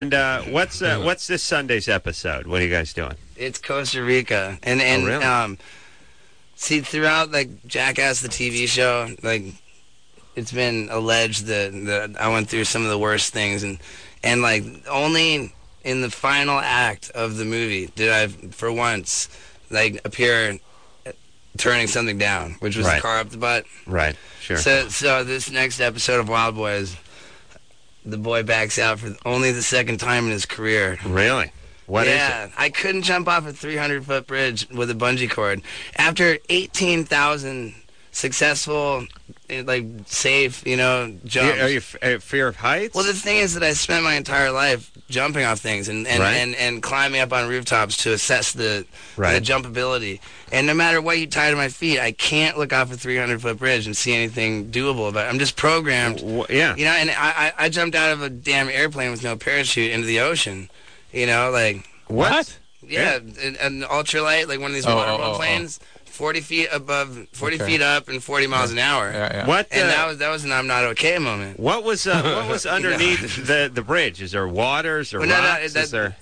And what's this Sunday's episode? What are you guys doing? It's Costa Rica, and really? See, throughout like Jackass the TV show, like it's been alleged that I went through some of the worst things, and like only in the final act of the movie did I, for once, like appear turning something down, which was the car up the butt. Right. Sure. So this next episode of Wild Boys, the boy backs out for only the second time in his career. Really? What is it? I couldn't jump off a 300-foot bridge with a bungee cord. After 18,000 successful, like, safe, jumps. Are you fear of heights? Well, the thing is that I spent my entire life jumping off things and climbing up on rooftops to assess the jumpability. And no matter what you tie to my feet, I can't look off a 300-foot bridge and see anything doable about it. I'm just programmed. Yeah. And I jumped out of a damn airplane with no parachute into the ocean. What? Yeah, an ultralight, like one of these waterfall planes, 40 feet above, 40 feet up, and 40 miles an hour. Yeah. What? And that was an I'm not okay moment. What was underneath the bridge? Is there water? Is there rocks?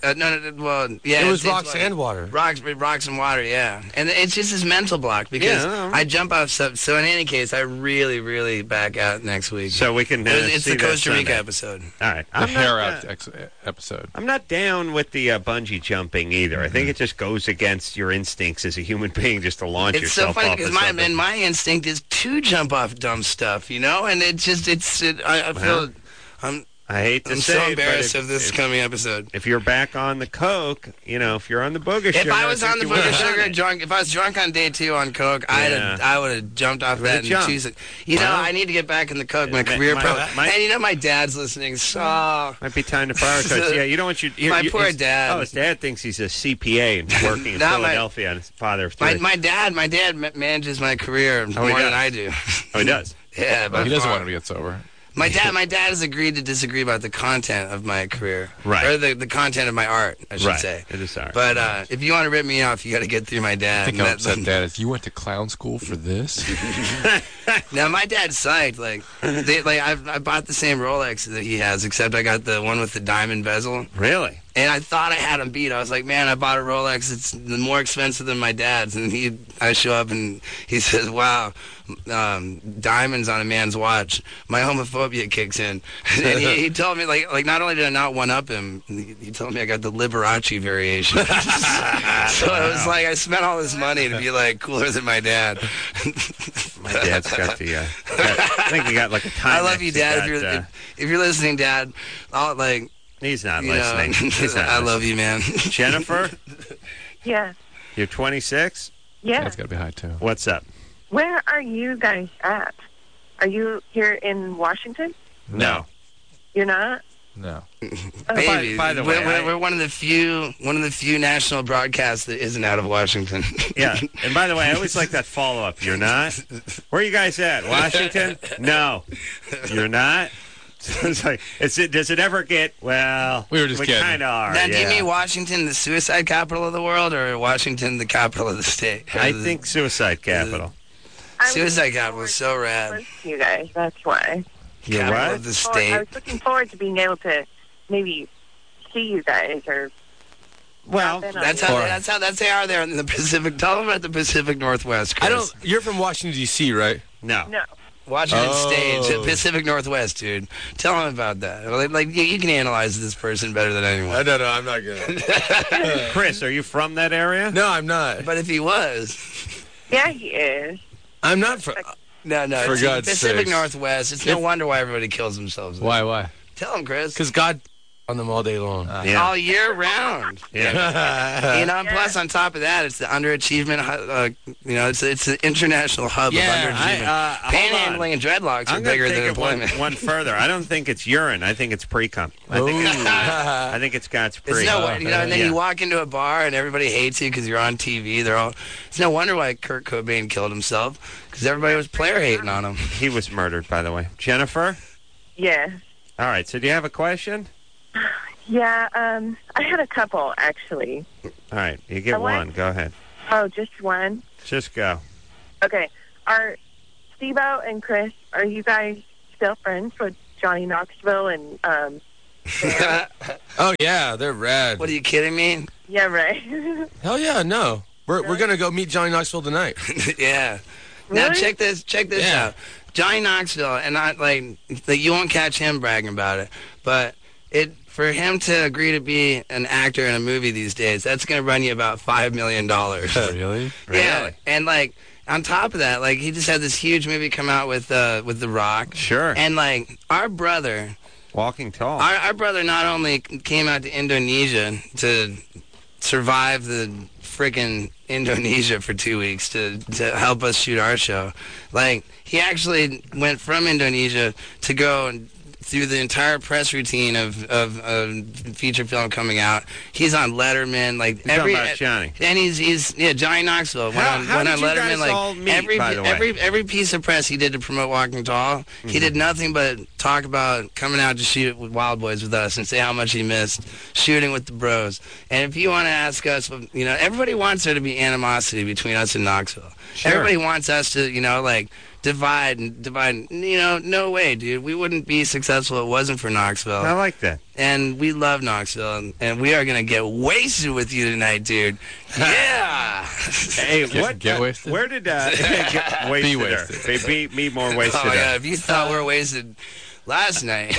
It was rocks and water. Rocks and water, yeah. And it's just this mental block because I jump off stuff. So in any case, I really, really back out next week. So we can. It's see the Costa Rica Sunday. episode. All right. The hair out episode. I'm not down with the bungee jumping either. I think it just goes against your instincts as a human being just to launch It's so yourself funny off because of something. my instinct is to jump off dumb stuff, and I feel I hate to I'm say so it, embarrassed but of this coming episode. if you're back on the coke, if you're on the booger sugar. If I was on the think you booger would've done sugar it. drunk, if I was drunk on day 2 on coke, I would have jumped off that Would've and choose it. I need to get back in the coke. My career and my dad's listening. So might be time to prioritize. Yeah, you don't want my poor dad. Oh, his dad thinks he's a CPA and working in Philadelphia, and his father of 3. My dad manages my career more than I do. Oh, he does. Yeah, but He doesn't want to get sober. My dad has agreed to disagree about the content of my career, Right. Or the content of my art, I should say. It is art. But if you want to rip me off, you got to get through my dad. I think I'm upset, Dad. If you went to clown school for this, Now my dad's psyched. I bought the same Rolex that he has, except I got the one with the diamond bezel. Really? And I thought I had him beat. I was like, man, I bought a Rolex. It's more expensive than my dad's. And I show up and he says, wow, diamonds on a man's watch. My homophobia kicks in. And he told me, like not only did I not one-up him, he told me I got the Liberace variation. So it was like I spent all this money to be like cooler than my dad. My dad's got the. I think he got like a time. I love you, Dad. If you're listening, Dad, He's not listening. He's not I love you, man. Jennifer, Yeah. you're 26. Yeah. that's got to be high, too. What's up? Where are you guys at? Are you here in Washington? No. You're not? No. Baby, by the way, we're one of the few national broadcasts that isn't out of Washington. Yeah. And by the way, I always like that follow-up. You're not? Where are you guys at? Washington? No. You're not? It's like, does it ever get, well, We were just kidding. kind of are. Now, do you mean Washington, the suicide capital of the world, or Washington, the capital of the state? I think suicide capital. Suicide capital is so rad. You guys, that's why. You're Capital what? of the I state. was looking forward to being able to maybe see you guys or. Well, That's how they are there in the Pacific. Tell them about the Pacific Northwest, Chris. You're from Washington D.C., right? no. No. Washington State, Pacific Northwest, dude. Tell them about that. Like you can analyze this person better than anyone. No, I'm not good. Chris, are you from that area? No, I'm not. But if he was, Yeah, he is. I'm not from. no, For it's God's Pacific sakes. Northwest. It's no wonder why everybody kills themselves. there. Why? Tell him, Chris. Because God on them all day long. Yeah. All year round. Yeah. And plus on top of that, it's the underachievement. It's the international hub Yeah, of underachievement. hold on. Panhandling and dreadlocks are I'm going bigger to than take it employment. one further. I don't think it's urine. I think it's pre-cum. I think it's God's pre. It's and then you walk into a bar and everybody hates you because you're on TV. It's no wonder why Kurt Cobain killed himself, because everybody was player hating on him. He was murdered, by the way. Jennifer? Yeah. All right, so do you have a question? Yeah, I had a couple, actually. All right, you get one. Go ahead. Oh, just one? Just go. Okay. Are Steve-O and Chris, are you guys still friends with Johnny Knoxville and Oh yeah, they're rad. What are you kidding me? Yeah, right. Hell yeah, no. We're gonna go meet Johnny Knoxville tonight. Yeah. Now Really? check this Yeah. out. Johnny Knoxville, and I like you won't catch him bragging about it, but for him to agree to be an actor in a movie these days, that's gonna run you about $5 million. Really? Yeah, Really? and like on top of that, like he just had this huge movie come out with The Rock. Sure. And like our brother, Walking Tall. our brother not only came out to Indonesia to survive the freaking Indonesia for 2 weeks to help us shoot our show. Like, he actually went from Indonesia to go and through the entire press routine of a feature film coming out. He's on Letterman, like You're talking about Johnny. and he's Johnny Knoxville went How on did you Letterman. guys Like all meet, by the way? every piece of press he did to promote Walking Tall, he did nothing but talk about coming out to shoot with Wild Boys with us and say how much he missed shooting with the bros. And if you want to ask us, you know, everybody wants there to be animosity between us and Knoxville. Sure. Everybody wants us to, you know, like divide. You know, no way, dude. We wouldn't be successful if it wasn't for Knoxville. I like that. And we love Knoxville, and we are gonna get wasted with you tonight, dude. Yeah. Hey, Get wasted? Where did get wasted? Be there? wasted. Be more wasted. Oh yeah. If you thought we were wasted last night,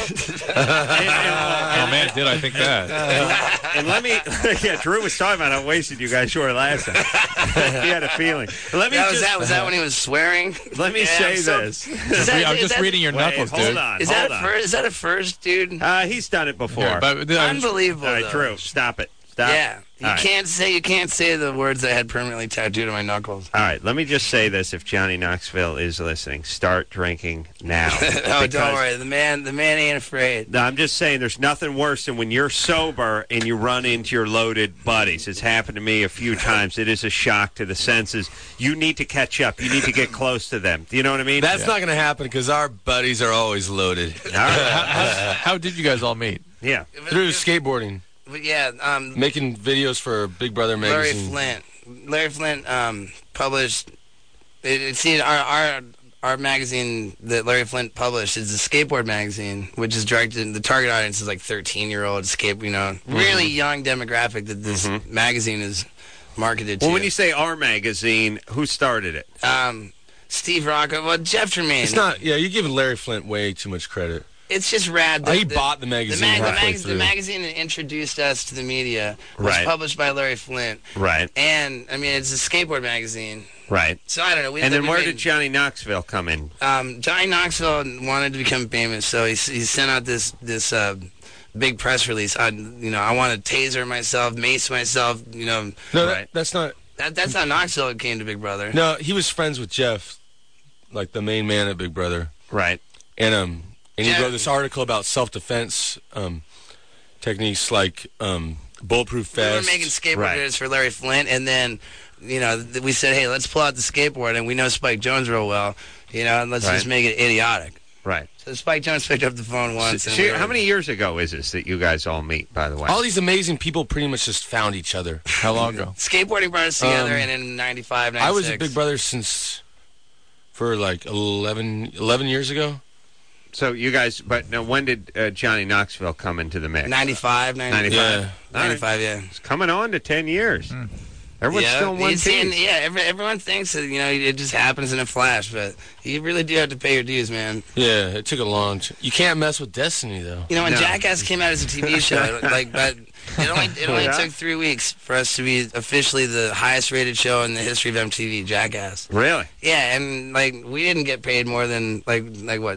Oh man, did I think that? And let me, yeah, Drew was talking about how wasted you guys were last time. He had a feeling. Let me was that when he was swearing? let me Yeah, say I'm so- this. I'm just reading your Wait, knuckles, hold dude. on. Is hold that a on. first? Is that a first, dude? He's done it before. Yeah, but Unbelievable. All right, though. Drew, stop it. Stop. Yeah. You All right. can't say the words I had permanently tattooed on my knuckles. All right, let me just say this: if Johnny Knoxville is listening, start drinking now. Oh, Because- don't worry. The man ain't afraid. No, I'm just saying there's nothing worse than when you're sober and you run into your loaded buddies. It's happened to me a few times. It is a shock to the senses. You need to catch up. You need to get close to them. Do you know what I mean? That's not gonna happen because our buddies are always loaded All right. How did you guys all meet? Yeah. through skateboarding, But yeah, making videos for Big Brother Larry magazine. Flint published. Our magazine that Larry Flint published is a skateboard magazine, which is directed. The target audience is like 13-year-old really young demographic that this magazine is marketed to. Well, when you say our magazine, who started it? Steve Rocco, well, Jeff Tremaine. It's not. Yeah, you're giving Larry Flint way too much credit. It's just rad. He bought the magazine halfway The through. magazine that introduced us to the media was Right. published by Larry Flint. Right. And, I mean, it's a skateboard magazine. Right. So, I don't know. And then where did Johnny Knoxville come in? Johnny Knoxville wanted to become famous, so he sent out this big press release. I want to taser myself, mace myself, No, Right. that's not. That's how Knoxville came to Big Brother. No, he was friends with Jeff, like the main man at Big Brother, Right. and he Jeff- wrote this article about self-defense techniques like bulletproof We were vest. making skateboard Right. videos for Larry Flint, and then, we said, hey, let's pull out the skateboard, and we know Spike Jones real well, and let's Right. just make it idiotic. Right. So Spike Jones picked up the phone once. and So, we were- how many years ago is this that you guys all meet, by the way? All these amazing people pretty much just found each other. How long ago? Skateboarding brought us together, and in 95, 96. I was at Big Brother for like 11 years ago. So you guys, but now when did Johnny Knoxville come into the mix? 95, 95. Yeah. All right. 95, yeah. It's coming on to 10 years. Everyone's Yeah, still in one you see, piece. everyone thinks that, it just happens in a flash, but you really do have to pay your dues, man. Yeah, it took a long. You can't mess with Destiny though. When No. Jackass came out as a TV show, but it only Yeah. took 3 weeks for us to be officially the highest rated show in the history of MTV, Jackass. Really? Yeah, and we didn't get paid more than like what,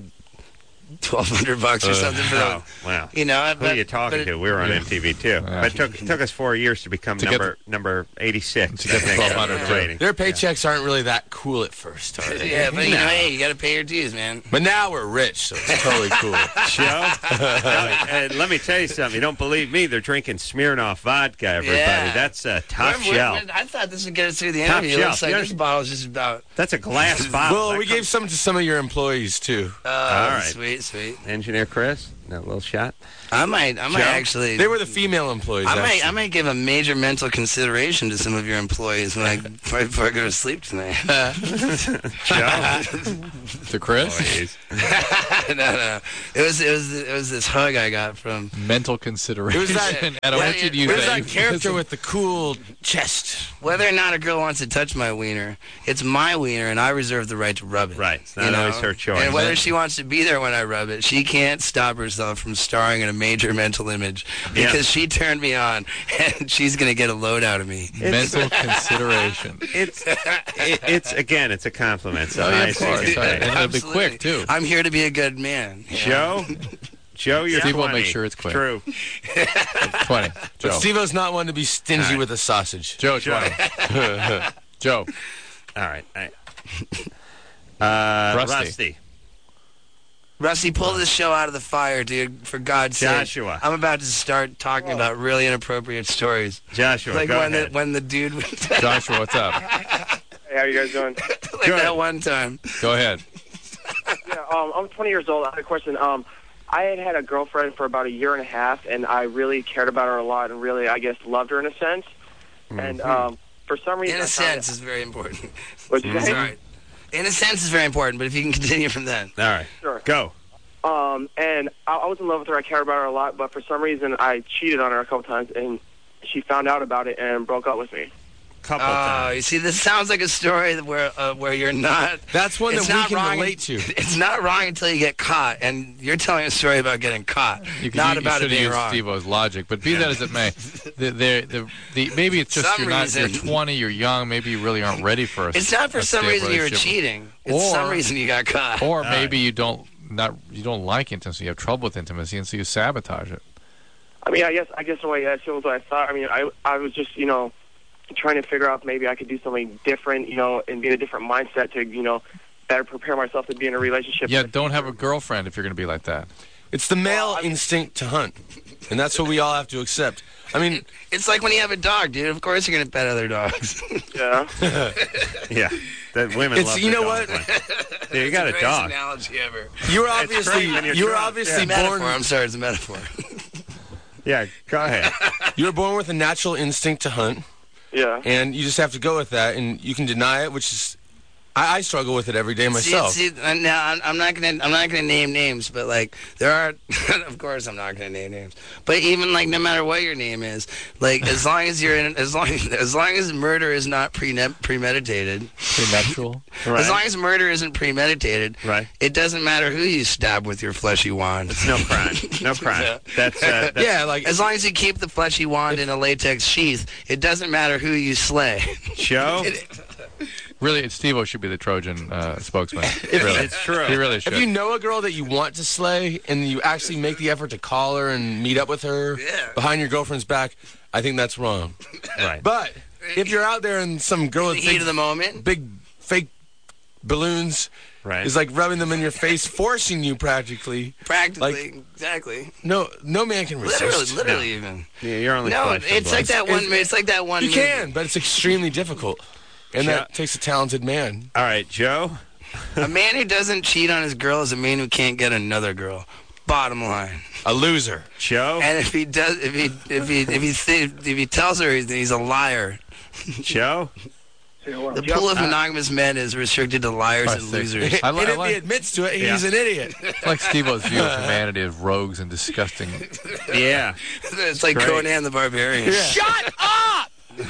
$1,200 or something for Oh, the, wow. Who but, are you talking to? We were on MTV too. Yeah. But it took us 4 years to become To get number 86. to get the I think, 1200 on too. rating. Their paychecks aren't really that cool at first, are they? Yeah, but hey, you got to pay your dues, man. But now we're rich, so it's totally cool. Show? And let me tell you something. You don't believe me? They're drinking Smirnoff vodka, everybody. Yeah. That's a top shelf. I thought this would get us through the Top interview. It looks shelf. like You this bottle is just about. That's a glass bottle. Well, That we gave some to some of your employees too. Oh, All right. sweet. Engineer Chris? A little shot. I might actually. They were the female employees. I might give a major mental consideration to some of your employees before I go to sleep tonight. Joe? To Chris? No. It was this hug I got from. Mental consideration. It was that. I don't want you to use It was that. that character with the cool chest. Whether or not a girl wants to touch my wiener, it's my wiener, and I reserve the right to rub it. Right. It's not always her choice. And whether she wants to be there when I rub it, she can't stop herself from starring in a major mental image because she turned me on, and she's going to get a load out of me. Mental consideration. It's again, it's a compliment. So of course. And it'll be Absolutely. quick, too. I'm here to be a good man. Joe, you're Steve 20. will make sure it's quick. True. 20. But Joe. Steve-O's not one to be stingy with a sausage. Joe, 20. Joe. All right. Rusty. Rusty, pull this show out of the fire, dude, for God's sake. Joshua. I'm about to start talking about really inappropriate stories. Joshua, Like go when ahead. when the dude like Joshua, what's up? Hey, how you guys doing? that one time. Go ahead. Yeah, I'm 20 years old. I had a question. I had a girlfriend for about a year and a half, and I really cared about her a lot, and really, I guess, loved her in a sense. And for some reason, In a I found sense is very important. What'd you say? Sorry. In a sense is very important, but if you can continue from then. All right. Sure. Go. And I was in love with her. I cared about her a lot, but for some reason, I cheated on her a couple times, and she found out about it and broke up with me. Couple times. You see, this sounds like a story where you're not. That's one It's that we not can wrong. relate to. It's not wrong until you get caught, and you're telling a story about getting caught, not about it you being used wrong. Steve-O's logic, but be that as it may, maybe it's just Some you're reason. 20, you're young, maybe you really aren't ready for It's not for some stable reason you were relationship. cheating. It's some reason you got caught. Or maybe you don't like intimacy, you have trouble with intimacy, and so you sabotage it. I mean, I guess the way that was what I thought. I mean, I was just, trying to figure out maybe I could do something different, and be in a different mindset to, better prepare myself to be in a relationship. Yeah, don't have a girlfriend if you're going to be like that. It's the male instinct to hunt, and that's what we all have to accept. I mean, It's like when you have a dog, dude. Of course you're going to pet other dogs. Yeah. Yeah. That women It's- love you their know dogs, what? man. Yeah, you got a Greatest dog. analogy ever. you were great obviously when you're you were drunk. obviously Metaphor. born I'm sorry, it's a metaphor. Yeah, go ahead. you were born with a natural instinct to hunt, Yeah. and you just have to go with that, and you can deny it, which is I struggle with it every day myself. See, now I'm not gonna name names, but like there are, of course I'm not gonna name names. But even like no matter what your name is, like as long as you're in, as long as murder is not premeditated, Prenuptial. Right. as long as murder isn't premeditated, Right. it doesn't matter who you stab with your fleshy wand. It's no crime. No crime. That's Yeah, like As long as you keep the fleshy wand in a latex sheath, it doesn't matter who you slay. Joe. Really, Steve-O should be the Trojan spokesman. Really. It's true. He really should. if you know a girl that you want to slay and you actually make the effort to call her and meet up with her Yeah. behind your girlfriend's back, I think that's wrong. Right. But if you're out there and some girl The with heat of the moment. big fake balloons Right. is like rubbing them in your face, forcing you practically, Practically, exactly. no man can resist. Literally even. Yeah, you're only No, flesh and it's like blood. that one. It's like that one. You movie. can, but it's extremely difficult. And that takes a talented man. All right, Joe. A man who doesn't cheat on his girl is a man who can't get another girl. Bottom line. A loser. Joe. And if he does, if he tells her he's a liar, Joe. the pool of monogamous men is restricted to liars and losers. I And if he like admits to it, he's an idiot. Steve-O's view of humanity as rogues and disgusting. Yeah. It's like Great. Conan the Barbarian. Shut up!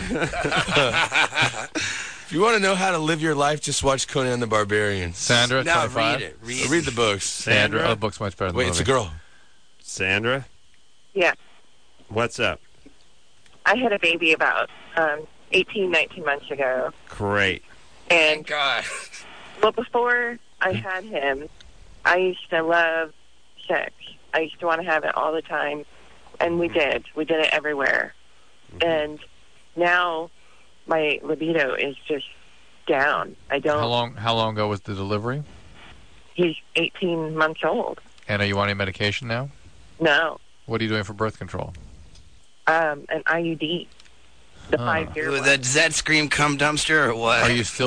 If you want to know how to live your life, just watch Conan the Barbarian. Sandra, No, 25. read it. Read the books. Sandra. Oh, the book's much better than Wait, the it's a movie. girl. Sandra. Yeah. What's up? I had a baby about 18, 19 months ago. Great. And Thank God. well, before I had him, I used to love sex. I used to want to have it all the time. And we did. We did it everywhere. And now my libido is just down. I don't. How long ago was the delivery? He's 18 months old. And are you on any medication now? No. What are you doing for birth control? An IUD. The 5-year one. Does that scream cum dumpster or what? Are you still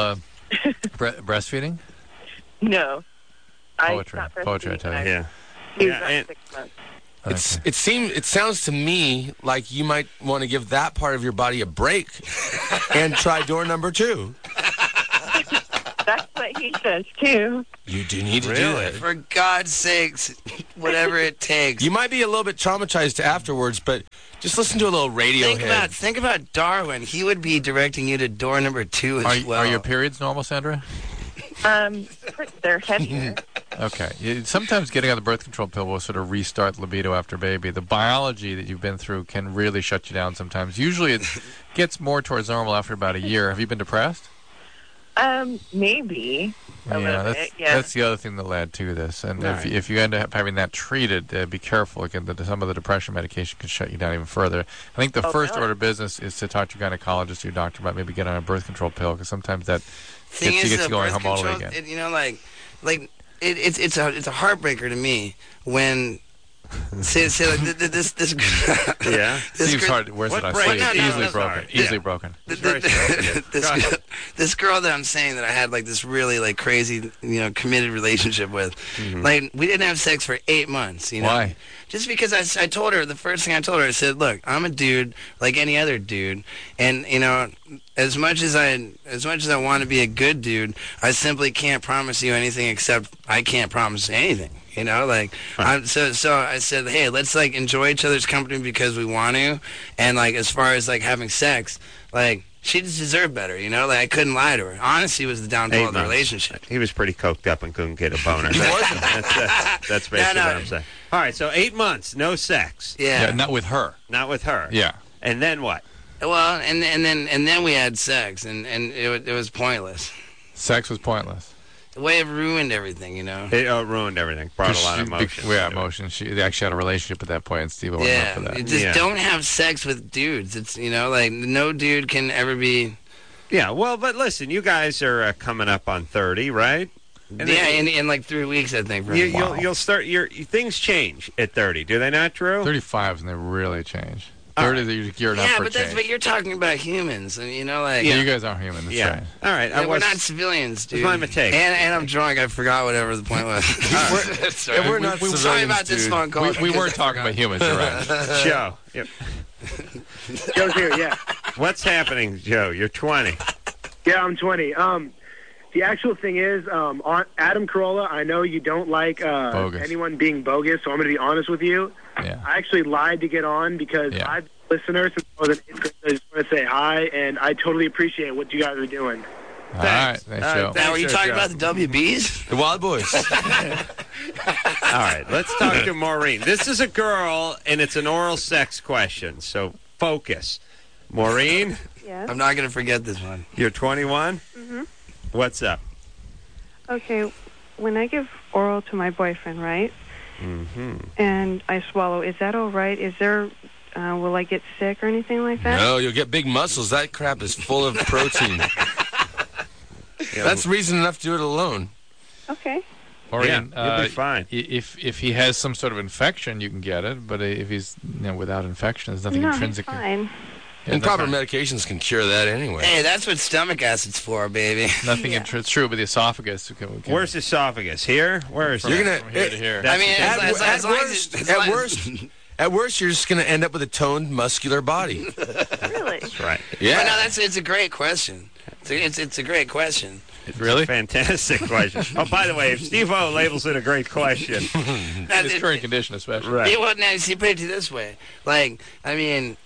breastfeeding? No. I Poetry. stopped Poetry, I breastfeeding tell you. when Yeah. He was Yeah, at and- 6 months. It sounds to me like you might want to give that part of your body a break and try door number 2. That's what he says, too. You do need to do Really? that. For God's sakes, whatever it takes. You might be a little bit traumatized afterwards, but just listen to a little Radiohead. Think about Darwin. He would be directing you to door number 2 as well. Are your periods normal, Sandra? They're heavier. Okay. Sometimes getting on the birth control pill will sort of restart libido after baby. The biology that you've been through can really shut you down sometimes. Usually it gets more towards normal after about a year. Have you been depressed? Maybe a little bit. Yeah. That's the other thing that led to this. And Right. if you end up having that treated, be careful. Again, some of the depression medication can shut you down even further. I think the first really? order of business is to talk to your gynecologist or your doctor about maybe getting on a birth control pill, because sometimes that Thing gets is, you the going birth home all over control, again. it's a heartbreaker to me when say like this Yeah. this Seems girl- hard. Where's What it? I break? see. No, no, Easily no, broken. sorry. Easily Yeah. broken. this girl that I'm saying that I had like this really like crazy committed relationship with, like we didn't have sex for 8 months. Why? Just because I told her, the first thing I told her, I said, look, I'm a dude like any other dude, and as much as I want to be a good dude, I simply can't promise you anything except I can't promise anything. So I said, hey, let's like enjoy each other's company because we want to, and like as far as like having sex, like she just deserved better, Like I couldn't lie to her. Honesty was the downfall 8 of the months. relationship. He was pretty coked up and couldn't get a boner. That's basically No. what I'm saying. All right, so 8 months, no sex. Yeah. Yeah, not with her. Not with her. Yeah. And then what? Well, and then we had sex, and it was pointless. Sex was pointless. The way it ruined everything, It ruined everything. Brought a lot of emotion. Yeah, into it. emotion. They actually had a relationship at that point, and Steve wasn't up for Yeah, that. you just Yeah. don't have sex with dudes. It's like no dude can ever be. Yeah, well, but listen, you guys are coming up on 30, right? And Yeah, in like 3 weeks, I think. You'll start things change at 30, do they not, Drew? 35 and they really change. All 30, right. you're geared up Yeah, for but change. you're talking about humans, and You guys aren't human. That's Yeah. right. All right. we're not civilians, dude. It's my mistake. And I'm drunk. I forgot whatever the point was. And we're not Sorry civilians, about this dude. phone call. We weren't talking about humans. You're right. Joe. Yep. Joe's here, yeah. What's happening, Joe? You're 20. Yeah, I'm 20. The actual thing is, on Adam Carolla, I know you don't like Bogus. anyone being bogus, so I'm going to be honest with you. Yeah. I actually lied to get on because Yeah. I've been a listener since I was in 8th grade. I just want to say hi, and I totally appreciate what you guys are doing. All right. Thanks, Joe. Now, were you Thanks, talking Joe. about the WBs? The Wild Boys. All right, let's talk to Maureen. This is a girl, and it's an oral sex question, so focus. Maureen, Yes. I'm not going to forget this one. you're 21? Mm-hmm. What's up? Okay, when I give oral to my boyfriend, right, Mm-hmm. and I swallow, is that all right? Is there, will I get sick or anything like that? No, you'll get big muscles. That crap is full of protein. That's reason enough to do it alone. Okay. Maureen, Yeah, you'll be fine. If he has some sort of infection, you can get it. But if he's without infection, there's nothing No, he's intrinsic. fine. Yeah, And that's proper not- medications can cure that anyway. Hey, that's what stomach acid's for, baby. Nothing Yeah. It's true, but the esophagus. Where's the esophagus? Here? Where is from, it? You're gonna- from here to here? I mean, That's- as long as it's- At worst, at worst, you're just going to end up with a toned, muscular body. Really? That's right. Yeah. But no, it's a great question. It's a great question. Really? Fantastic question. Oh, by the way, if Steve-O labels it a great question. In this current condition, especially. Right. Yeah, well, now, see, put it to this way. Like, I mean,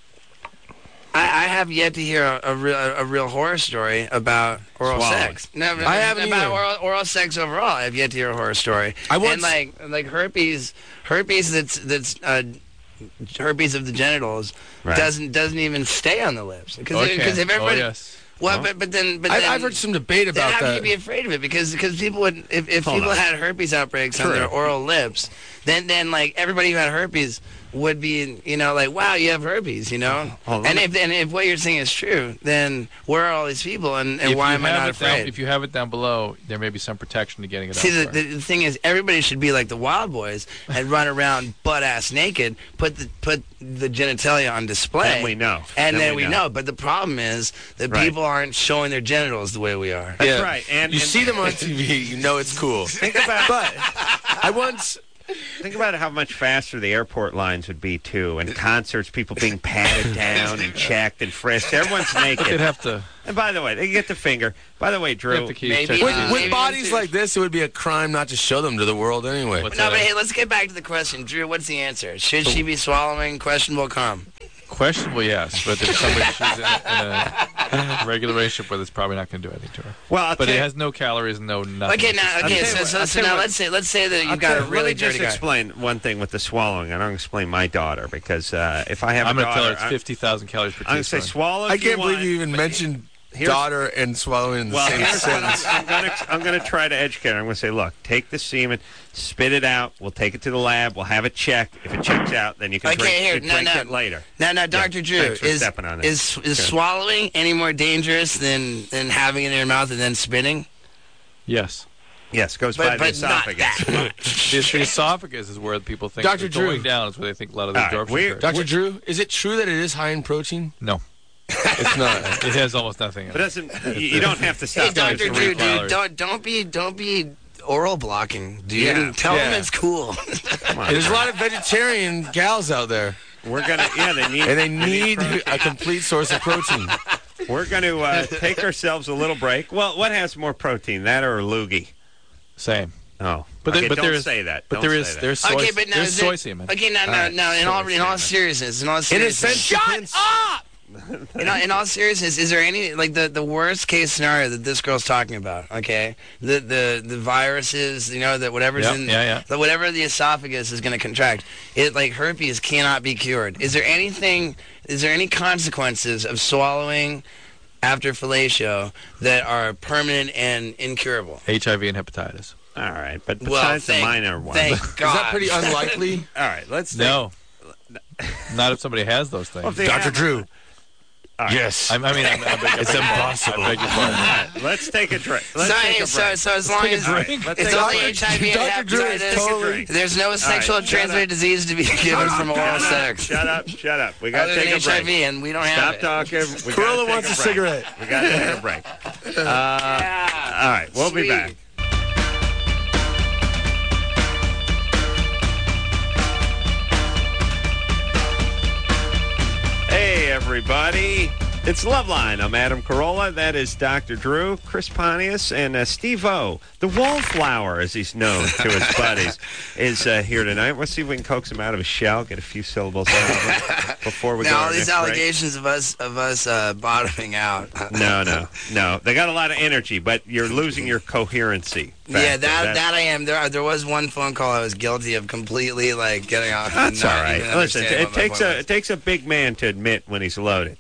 I have yet to hear a real horror story about oral Swallowing. sex. No, I haven't about either. oral sex overall. I've yet to hear a horror story. I once- And like herpes that's herpes of the genitals Right. doesn't even stay on the lips because Okay. if everybody. Oh, yes. Well, but then I've heard some debate then about how can you that. be afraid of it? Because people would if Hold people on. had herpes outbreaks on True. their oral lips, then like everybody who had herpes would be like, wow, you have herpes, Hold on. and if what you're saying is true, then where are all these people and If why you am I have not it down- afraid? if you have it down below, there may be some protection to getting it See, elsewhere. the thing is, everybody should be like the Wild Boys and run around butt ass naked, put the genitalia on display. Then we know. And Then then we we know. know. But the problem is that Right. people aren't showing their genitals the way we are. That's Yeah. right. And You see them on TV, you know it's cool. Think about But I once Think about how much faster the airport lines would be too, and concerts, people being patted down and checked and frisked. Everyone's naked. They'd have to. And by the way, they get the finger. By the way, Drew. Have the keys maybe, checked. uh, With bodies like this, it would be a crime not to show them to the world anyway. What's No, that? but hey, let's get back to the question. Drew, what's the answer? Should she be swallowing questionable cum? Questionable, yes, but if somebody she's in a regular relationship with, it's probably not going to do anything to her. Well, I'll But tell it you- has no calories, no nothing. Okay, now, I'll okay, tell you what- so I'll tell you now what- let's say that I'll you've got a tell you- really let me just dirty guy. explain one thing with the swallowing. I don't explain my daughter because if I have I'm a going to tell her daughter, it's 50,000 calories per I'm going to say teaspoon. swallow. If I can't want, believe you even but mentioned here's- daughter and swallowing in the Well, same here's what sentence. I'm going to try to educate her. I'm going to say, look, take the semen, spit it out. We'll take it to the lab. We'll have it checked. If it checks out, then you can Okay, drink, here, you drink no. it later. Now, Dr. Drew, thanks for stepping on that. is swallowing any more dangerous than having it in your mouth and then spitting? Yes. Yes, goes by the But not esophagus. that. The esophagus is where people think Dr. it's going Drew. down is where they think a lot of the All right, absorption we're- occurs. Dr. Drew, is it true that it is high in protein? No. It's not. It has almost nothing in But it. doesn't you don't have to stop. Hey, Dr. It's Drew, three dude, calories. don't be oral blocking, dude. Yeah, Tell them yeah. it's cool. Come on, And there's a lot of vegetarian gals out there, we're gonna. Yeah, they need. and they need protein. a complete source of protein. We're going to take ourselves a little break. Well, what has more protein, that or a loogie? Same. Oh, But okay, but don't there is say that. But Don't there say is that. there's soy Okay, but now there's is soy it- semen. Okay, now, All right, in all soy seriousness, In a sense, shut up. In all seriousness, is there any like the worst case scenario that this girl's talking about? Okay, the viruses, that whatever's Yeah, in yeah. that whatever the esophagus is going to contract, it like herpes cannot be cured. Is there any consequences of swallowing after fellatio that are permanent and incurable? HIV and hepatitis. All right, but Well, besides the minor one. Thank Is God. that pretty unlikely? All right, let's take, No. Not if somebody has those things. Well, if they Dr. have- Drew. All right. Yes. I mean, I beg It's your pardon. impossible. I beg your pardon. Let's take a drink. Let's take a break. So as long as All right, let's it's take a only break. HIV and Dr. Drew is hepatitis, totally- there's no sexual shut transmitted up. disease to be given from oral sex. Shut up. We got Other to than take a HIV, break. and we don't have Stop it. talking. We Corolla gotta take wants a break. cigarette. We got to take a break. Yeah. All right, we'll be Sweet. back. Hey, everybody. It's Loveline. I'm Adam Carolla. That is Dr. Drew, Chris Pontius, and Steve O, the Wallflower, as he's known to his buddies, is here tonight. Let's see if we can coax him out of his shell, get a few syllables out of him before we go Now to all our these next break. allegations of us bottoming out. No. They got a lot of energy, but you're losing your coherency. Yeah, factor. that I am. There was one phone call I was guilty of completely like getting off. and That's not all right. even Listen, understanding what my point was. it takes a big man to admit when he's loaded.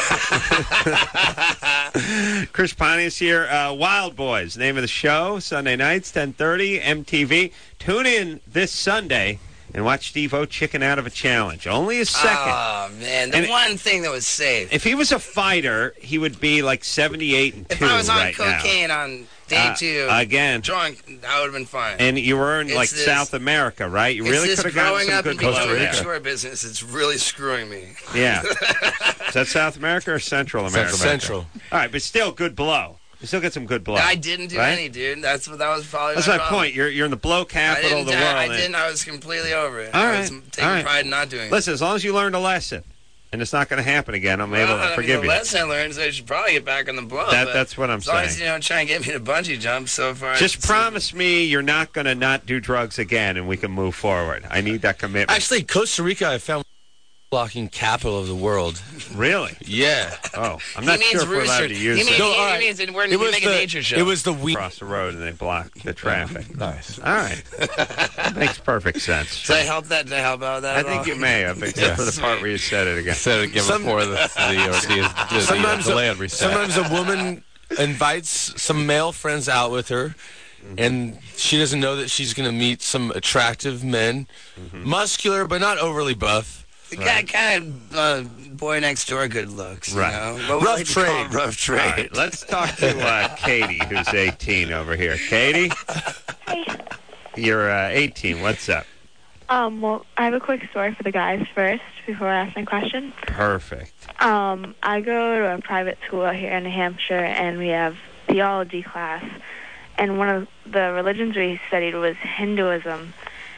Chris Pontius here. Wild Boys, name of the show. Sunday nights, 10:30, MTV. Tune in this Sunday and watch Steve-O chicken out of a challenge. Only a second. Oh man, the And- one thing that was safe. If he was a fighter, he would be like 78-2 If I was on right now. cocaine on day 2, Again. drunk, that would have been fine. And you were in It's like this- South America, right? You really it's could this have gotten growing some up good and being blow in the there. shore business. It's really screwing me. Yeah. Is that South America or Central America? Central. All right, but still good blow. You still get some good blow. I didn't do right? any, dude. That was probably That's my my problem. point. You're in the blow capital of the world. I didn't. I was completely over it. All I right, was taking all right. pride in not doing it. Listen, as long as you learned a lesson, and it's not going to happen again, I'm able to forgive the you. lesson I learned is I should probably get back on the blow. but That's what I'm as long as saying. you don't try and get me to bungee jump so far. Just it's- promise me you're not going to not do drugs again, and we can move forward. I need that commitment. Actually, Costa Rica, I found blocking capital of the world. Really? Yeah. Oh, I'm He not means sure if we're allowed to rooster. use He means, it. No, he all right. means we're It was making a nature show. It was the week. Across the road, and they block the traffic. Nice. All right. That makes perfect sense. Did I help that? Did I help out with that? I at think all? you may have, except Yeah. for the part where you said it again. Said it again Some- before the Sometimes delay had reset. Sometimes a woman invites some male friends out with her, and she doesn't know that she's going to meet some attractive men, muscular but not overly buff. The guy kind of boy next door good looks. Right. You know? What we Rough like to call trade. Rough All trade. right, let's talk to Katie, who's 18 over here. Katie, you're 18. What's up? Well, I have a quick story for the guys first before I ask my question. Perfect. I go to a private school out here in New Hampshire, and we have theology class. And one of the religions we studied was Hinduism.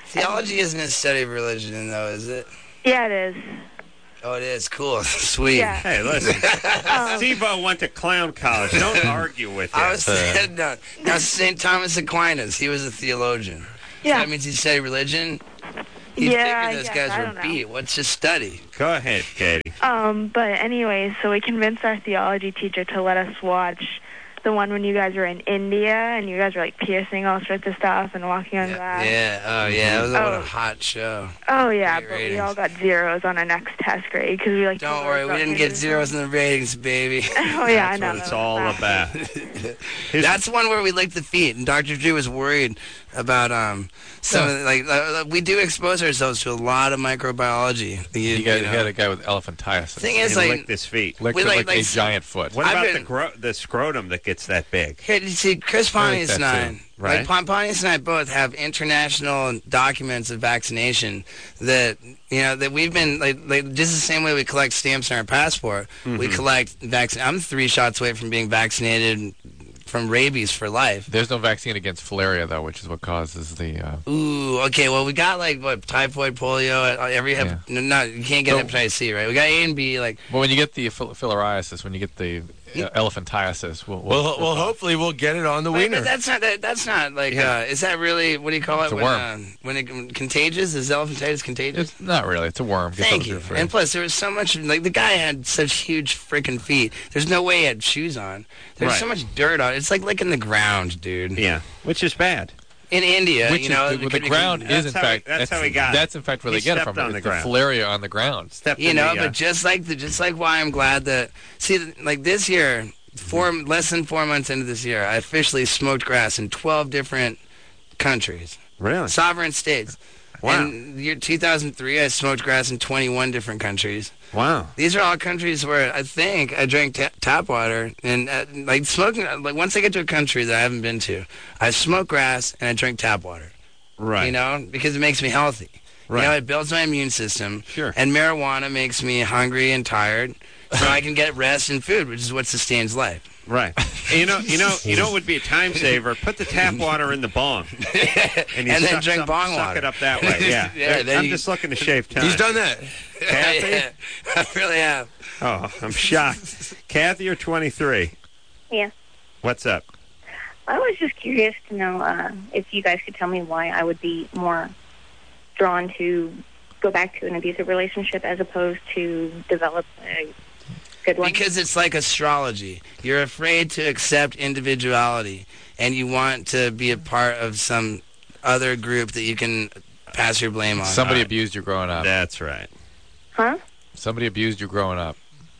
Theology isn't a study of religion, though, is it? Yeah, it is. Oh, it is. Cool. Sweet. Yeah. Hey, listen. Steve-O went to clown college. Don't argue with him. I was saying, no. Now, St. Thomas Aquinas, he was a theologian. So Yeah. that means he studied religion? You'd Yeah, figure those I guys guess. I were don't know. beat. What's his study? Go ahead, Katie. But anyway, so we convinced our theology teacher to let us watch the one when you guys were in India and you guys were like piercing all sorts of stuff and walking on glass. Yeah. Oh, yeah. It was what a Oh. hot show. Oh yeah, Great but we ratings. all got zeros on our next test grade because we like. Don't worry, we didn't get zeros in the ratings, baby. Oh yeah, I That's know. what it's all about. That's one where we licked the feet, and Dr. Drew was worried about some of the, we do expose ourselves to a lot of microbiology. You had a guy with elephantiasis. Thing is, He like, licked his feet. Licked we it like- like a like- giant foot. What I've about been- the scrotum that gets that big? Here, you see, Chris Pontius and that I, too, right? like Pontius and I both have international documents of vaccination that that we've been like just the same way we collect stamps on our passport. We collect vaccine. I'm 3 shots away from being vaccinated from rabies for life. There's no vaccine against filaria, though, which is what causes the... Ooh, okay. Well, we got like what typhoid, polio, every Yeah. no, you can't get So- hepatitis C, right? We got A and B, like. Well, when you get the filariasis, when you get the elephantiasis, Well, hopefully we'll get it on the Wait, wiener. but that's not like. Is that really what do you call it? It's a worm. When it contagious? Is elephantitis contagious? It's not really. It's a worm. Gets Thank over you. your free. And plus, there was so much. Like the guy had such huge freaking feet. There's no way he had shoes on. There's Right. so much dirt on. It's like licking the ground, dude. Yeah, which is bad. In India, Which you know, is, it the could be- ground is in That's how he- fact that's how he got it. That's in fact where He they get it stepped from. on the It's ground. filaria on the ground. Stepped You in know, the, but just like why I'm glad that like this year, less than 4 months into this year, I officially smoked grass in 12 different countries, really. sovereign states. Wow. In the year 2003, I smoked grass in 21 different countries. Wow. These are all countries where I think I drank tap water and like smoking. Like once I get to a country that I haven't been to, I smoke grass and I drink tap water. Right. You know, because it makes me healthy. Right. You know, it builds my immune system. Sure. And marijuana makes me hungry and tired, so I can get rest and food, which is what sustains life. Right. And you know what would be a time saver? Put the tap water in the bong. And, And then drink bong suck water. it up that way. Yeah. Yeah, then I'm you- just looking to shave time. He's done that. Kathy? Yeah, I really have. Oh, I'm shocked. Kathy, you're 23. Yeah. What's up? I was just curious to know if you guys could tell me why I would be more drawn to go back to an abusive relationship as opposed to develop a good one. Because it's like astrology. You're afraid to accept individuality, and you want to be a part of some other group that you can pass your blame on. Somebody abused you growing up. That's right. Huh? Somebody abused you growing up.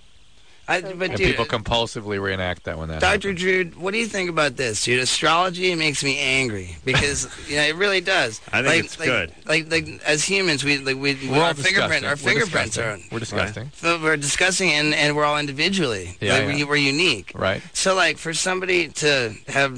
But And dude, people compulsively reenact that when that Dr. happens. Drew, what do you think about this, dude? Astrology makes me angry because it really does. I think it's good. Like as humans, We're all our disgusting. our fingerprints are. We're disgusting. So we're discussing, and we're all individually. Yeah, Like, yeah. we're unique. Right. So, like, for somebody to have,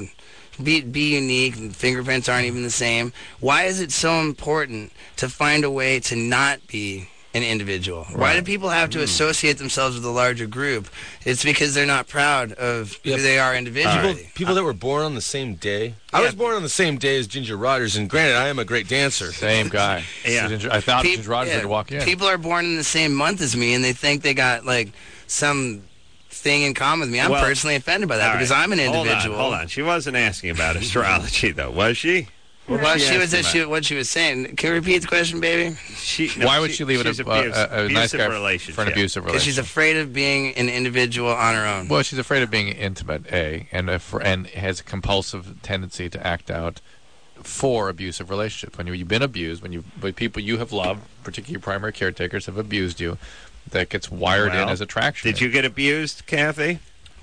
be unique, and fingerprints aren't even the same, why is it so important to find a way to not be an individual? Why do people have to associate themselves with a larger group? It's because they're not proud of who they are individually. People that were born on the same day. I was born on the same day as Ginger Rogers, and granted, I am a great dancer. Same guy. Yeah. I thought Peop- Ginger Rogers yeah, would walk in. People are born in the same month as me, and they think they got, like, some thing in common with me. I'm Well, personally offended by that All because right. I'm an individual. Hold on. She wasn't asking about astrology, though, was she? Well, She she was asked about- what she was saying. Can you repeat the question, baby? Why would she leave it she's a nice abusive guy relationship. for an abusive Because she's relationship? afraid of being an individual on her own. Well, she's afraid of being intimate, and has a compulsive tendency to act out for abusive relationships. When you've been abused, when people you have loved, particularly your primary caretakers, have abused you, that gets wired in Well, as attraction. Did you get abused, Kathy?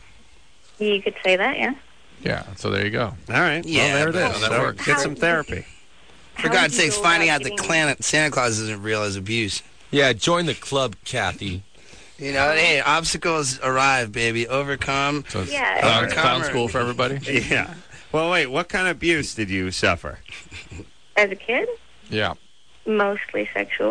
You could say that, yeah. Yeah. So there you go. All right. Yeah, well, there it is. that So works. get some therapy. For How God's do you sakes, go finding about out that getting- Santa Claus isn't real is abuse. Yeah, join the club, Kathy. Hey, obstacles arrive, baby. Overcome. So it's Yeah. clown school for everybody. Yeah. Well, wait. What kind of abuse did you suffer? As a kid, Yeah. mostly sexual.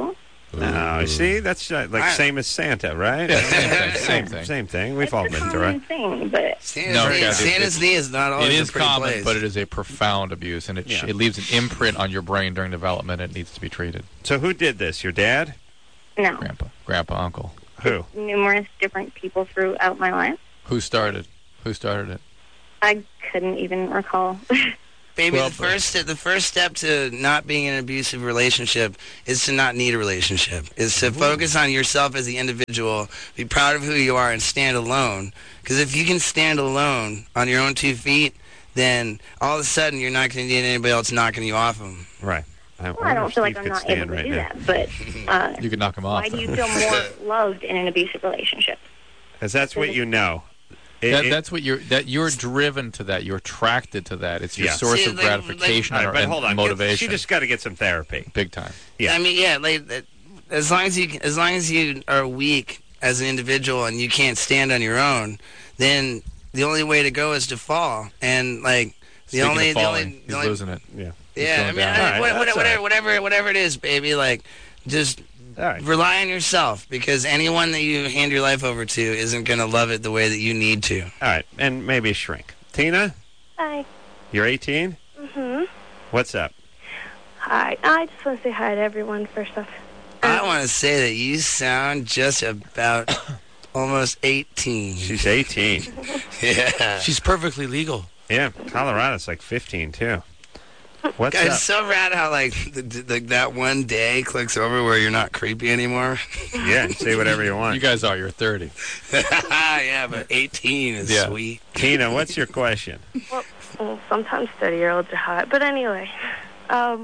No, see, that's like same as Santa, right? Yeah, same thing. Same thing. We've all been through it. Thing, but Santa's knee is not always It is a pretty common, place. but it is a profound abuse, and it leaves an imprint on your brain during development. It needs to be treated. So who did this? Your dad? no. Grandpa, uncle. Who? Numerous different people throughout my life. Who started it? I couldn't even recall. Baby, Well, the first step to not being in an abusive relationship is to not need a relationship. Is to focus on yourself as the individual, be proud of who you are, and stand alone. Because if you can stand alone on your own 2 feet, then all of a sudden you're not going to need anybody else knocking you off them. Right. Well, I don't feel like I'm not able to do that, but You could knock him off. why do you feel more loved in an abusive relationship? Because that's what you know. That's what you're driven to that. You're attracted to that. It's your source of gratification All right, but hold on. and motivation. She just got to get some therapy. Big time. Yeah. I mean, as long as you are weak as an individual and you can't stand on your own, then the only way to go is to fall. And like He's losing it. Yeah. Yeah, I mean, right, whatever it is, baby, like just rely on yourself, because anyone that you hand your life over to isn't going to love it the way that you need to. All right, and maybe a shrink. Tina? Hi. You're 18? Mm-hmm. What's up? Hi. I just want to say hi to everyone first off. I want to say that you sound just about almost 18. She's 18. Yeah. She's perfectly legal. Yeah, Colorado's like 15, too. What's Guys, up? it's so rad how, like, that one day clicks over where you're not creepy anymore. Yeah, say whatever you want. You guys are. You're 30. Yeah, but 18 is sweet. Tina, what's your question? Well, sometimes 30-year-olds are hot. But anyway, well,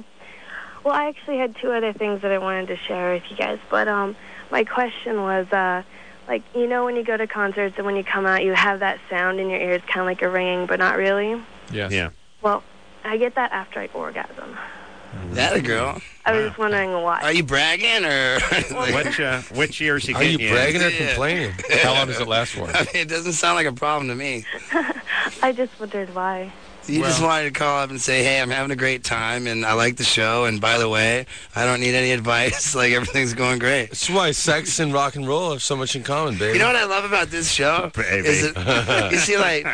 I actually had 2 other things that I wanted to share with you guys. But my question was, like, you know when you go to concerts and when you come out, you have that sound in your ears, kind of like a ringing, but not really? Yes. Yeah. Well, I get that after I orgasm. That a girl. I was just wondering why. Are you bragging or? Which ears you Are getting you in? bragging or complaining? How long does it last for? I mean, it doesn't sound like a problem to me. I just wondered why. You just wanted to call up and say, hey, I'm having a great time, and I like the show, and by the way, I don't need any advice. Like, everything's going great. That's why sex and rock and roll have so much in common, baby. You know what I love about this show? Baby. Is that, you see, like,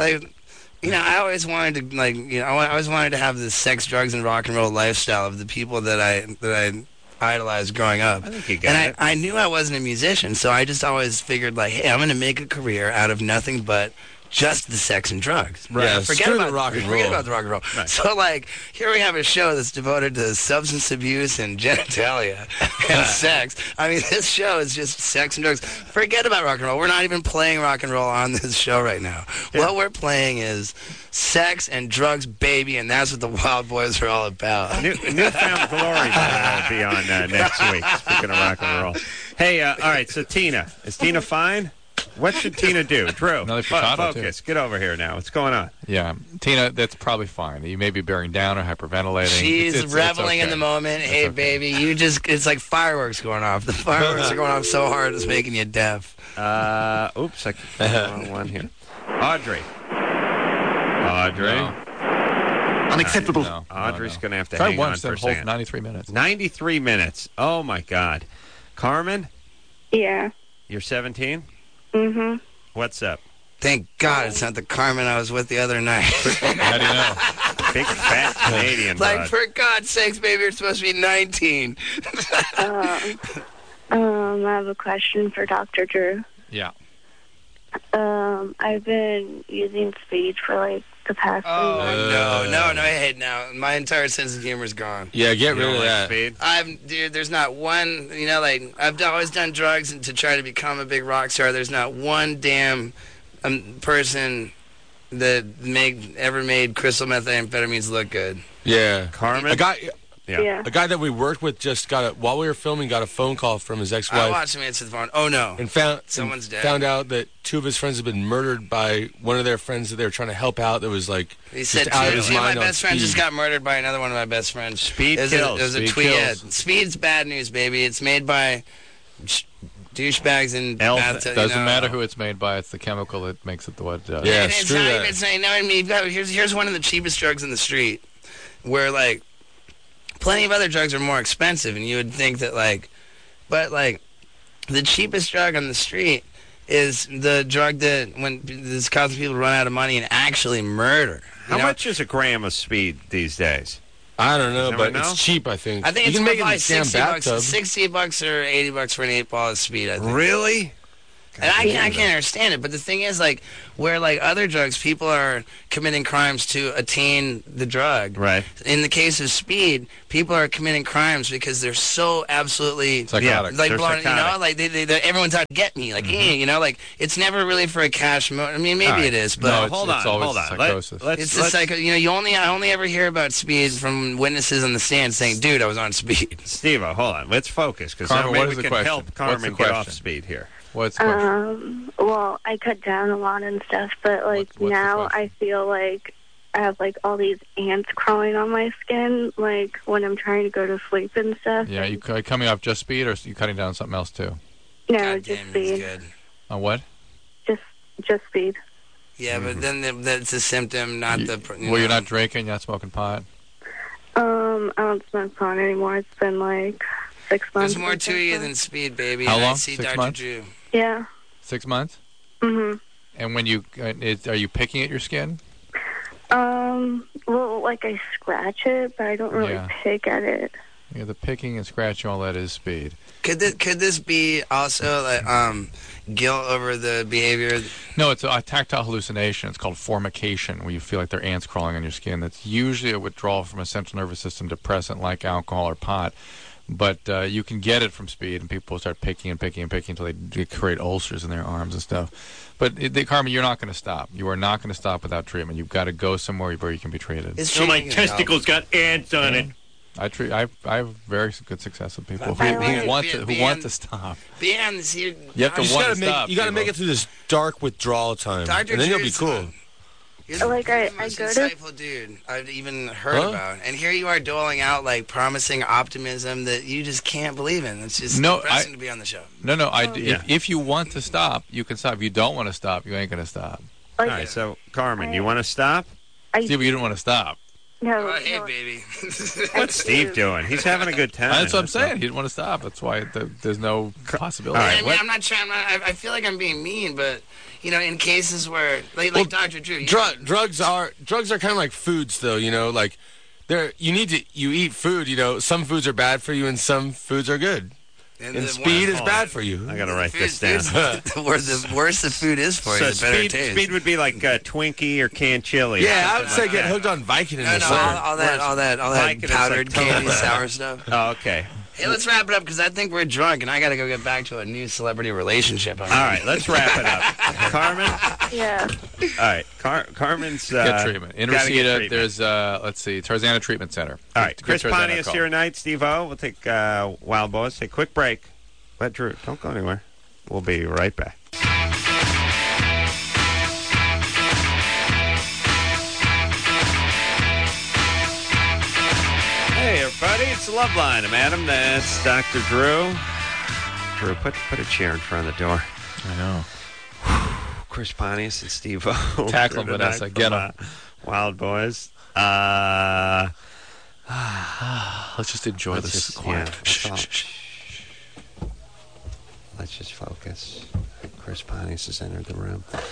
you know, I always wanted to, like, you know, I always wanted to have this sex, drugs, and rock and roll lifestyle of the people that I idolized growing up. I think you got it. I knew I wasn't a musician, so I just always figured, like, hey, I'm going to make a career out of nothing but just the sex and drugs. Right. Yeah, Forget screw about the rock and Forget roll. about the rock and roll. Right. So, like, here we have a show that's devoted to substance abuse and genitalia and sex. I mean, this show is just sex and drugs. Forget about rock and roll. We're not even playing rock and roll on this show right now. Yeah. What we're playing is sex and drugs, baby, and that's what the Wild Boys are all about. Newfound Glory will be on next week, speaking of rock and roll. Hey, all right, so Tina. Is Tina fine? What should Tina do? Drew, Another potato, focus. Get over here now. What's going on? Yeah, Tina, that's probably fine. You may be bearing down or hyperventilating. She's It's reveling in okay. the moment. It's Hey, okay. baby, it's like fireworks going off. The fireworks are going off so hard it's making you deaf. Oops, I clicked the wrong one here. Audrey. No. Unacceptable. No, Audrey's going to have to Try hang once, on then for a hold second. 93 minutes. 93 minutes. Oh, my God. Carmen, Yeah. you're 17? Mm-hmm. What's up? Thank God it's not the Carmen I was with the other night. How do you know? Big, fat Canadian Like, broad. for God's sakes, baby, you're supposed to be 19. I have a question for Dr. Drew. Yeah. I've been using speed for like the past No, hey, now, my entire sense of humor is gone. Yeah, get You rid don't of like that. speed? Dude, there's not one, you know, like, I've always done drugs to try to become a big rock star. There's not one damn person that ever made crystal methamphetamines look good. Yeah. Carmen? A guy Yeah. A guy that we worked with just while we were filming, got a phone call from his I ex-wife watched him answer the phone. Oh, no. and Someone's dead. found out that 2 of his friends had been murdered by one of their friends that they were trying to help out. That was like He said just out of two his of my mind on best friends just speed. got murdered by another one of my best friends. Speed It was kills. It was a Speed tweet. kills. Yeah. Speed's bad news, baby. It's made by douchebags and Elf- bathtub, Doesn't matter who it's made by. It's the chemical that makes it what it does. Yeah, It's screw not that. even, it's not, you know what I mean? You've got, here's one of the cheapest drugs in the street, where, like, plenty of other drugs are more expensive, and you would think that, like, But like, the cheapest drug on the street is the drug that when is causing people to run out of money and actually murder. How much is a gram of speed these days? I don't know, but know? it's cheap, I think. I think you it's can make it in probably the damn 60 bucks, bathtub. $60 or $80 for an 8-ball of speed, I think. Really? And I can't understand it, but the thing is, like, where, like, other drugs, people are committing crimes to attain the drug. Right. In the case of speed, people are committing crimes because they're so absolutely... Psychotic. Like, They're blown, you know, psychotic. like, everyone's out to get me. Like, you know, like, it's never really for a cash... I mean, maybe it is, but... No, hold on, it's always hold on. psychosis. It's a psycho... You know, I only ever hear about speed from witnesses on the stand saying, dude, I was on speed. Steve-O, hold on. Let's focus, because Carmen, maybe what we is the can question? help What's Carmen the get off question? speed here. What's the question? Well, I cut down a lot and stuff, but like What's the now question? I feel like I have like all these ants crawling on my skin, like when I'm trying to go to sleep and stuff. Yeah, you coming off just speed, or are you cutting down something else too? No, God just damn, speed. good. On what? Just speed. Yeah, but then that's a symptom, not the... Well, you're not drinking, you're not smoking pot. I don't smoke pot anymore. It's been like 6 months. There's more or to something. you than speed, baby. How and I long? see 6 Dr. months? Drew. Yeah. 6 months? Mhm. And when you are you picking at your skin? Well, like I scratch it, but I don't really Yeah. pick at it. Yeah, the picking and scratching, all that is speed. Could this be also like guilt over the behavior? No, it's a tactile hallucination. It's called formication, where you feel like there are ants crawling on your skin. That's usually a withdrawal from a central nervous system depressant like alcohol or pot. But you can get it from speed, and people start picking and picking and picking until they create ulcers in their arms and stuff. But, Carmen, you're not going to stop. You are not going to stop without treatment. You've got to go somewhere where you can be treated. Is No, my treating gonna help? testicles got ants on it. I have very good success with people But who want beyond- to stop. Beyond this here, You have to You want gotta to stop. make, you got to make it through this dark withdrawal time, Dr. and then you'll be Drew's, cool. You're the Like, most I go to- insightful dude I've even heard Huh? about. And here you are doling out, like, promising optimism that you just can't believe in. It's just No, depressing to be on the show. No, Yeah. if you want to stop, you can stop. If you don't want to stop, you ain't going to stop. Like, All right, so, Carmen, you want to stop? Steve, you don't want to stop. no, Oh, hey, no, baby. What's Steve doing? He's having a good time. That's what I'm saying. He didn't want to stop. That's why there's no possibility. All right, I mean, what- I'm not trying. I feel like I'm being mean, but you know, in cases where, like Dr. Drew, you Drugs are kind of like foods, though. You know, like you eat food. You know, some foods are bad for you, and some foods are good. And speed is bad for you. I got to write this food- down. the worse the food is for you, So the better it speed, tastes. speed would be like Twinkie or canned chili. Yeah, I would say Like get that. hooked on Viking in No, the no, summer. all that Viking is powdered like candy, tofu. sour stuff. Oh, okay. Hey, let's wrap it up because I think we're drunk and I got to go get back to a new celebrity relationship. All right, let's wrap it up. Carmen? yeah. All right, Carmen's... Get treatment. In gotta get Reseda, treatment. there's, let's see, Tarzana Treatment Center. All right, Give Chris Tarzana a Pontius call. here tonight. Steve-O. We'll take Wild Boys. Take a quick break. Let Drew... Don't go anywhere. We'll be right back. Hey, everybody. It's the Love Line. I'm Adam. That's Dr. Drew. Drew, put a chair in front of the door. I know. Chris Pontius and Steve-O. Tackle him, tonight Vanessa. Get from, 'em. Wild Boys. Let's just enjoy Let's this just- quiet. yeah, Shh, let's shh, shh. Let's just focus. Chris Pontius has entered the room. All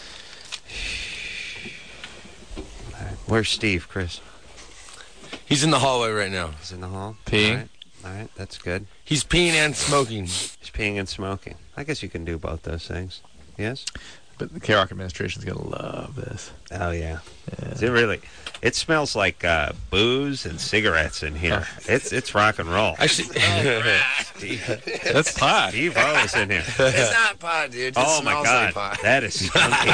right. Where's Steve, Chris? He's in the hallway right now. He's in the hall? Peeing? All right, that's good. He's peeing and smoking. He's peeing and smoking. I guess you can do both those things. Yes? But the K-Rock administration's going to love this. Oh, yeah. Is it really? It smells like booze and cigarettes in here. It's rock and roll. Actually, That's pot. Steve-O is in here. It's not pot, dude. It Oh my smells God, like pot. that is skunky.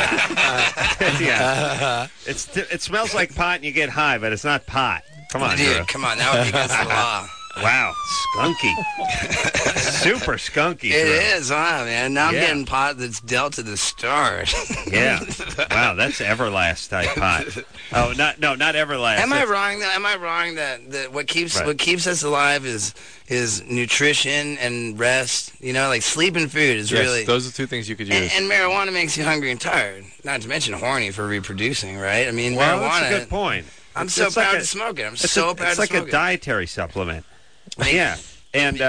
Yeah, it smells like pot, and you get high, but it's not pot. Come on, Dude, Drew. come on. That would be against the law. Wow, skunky, super skunky. It Drew. is, huh, man? Now I'm Yeah. getting pot that's dealt to the stars. Yeah. Wow, that's Everlast type pot. Oh, not Everlast. Am I That's- wrong? Am I wrong that what keeps Right. what keeps us alive is nutrition and rest? You know, like sleep and food is Yes, really. those are two things you could use. And marijuana makes you hungry and tired. Not to mention horny for reproducing, right? I mean, Well, marijuana. that's a good point. I'm It's so like proud a- to smoke it. I'm It's so proud It's to like smoke a dietary supplement. it. Yeah, and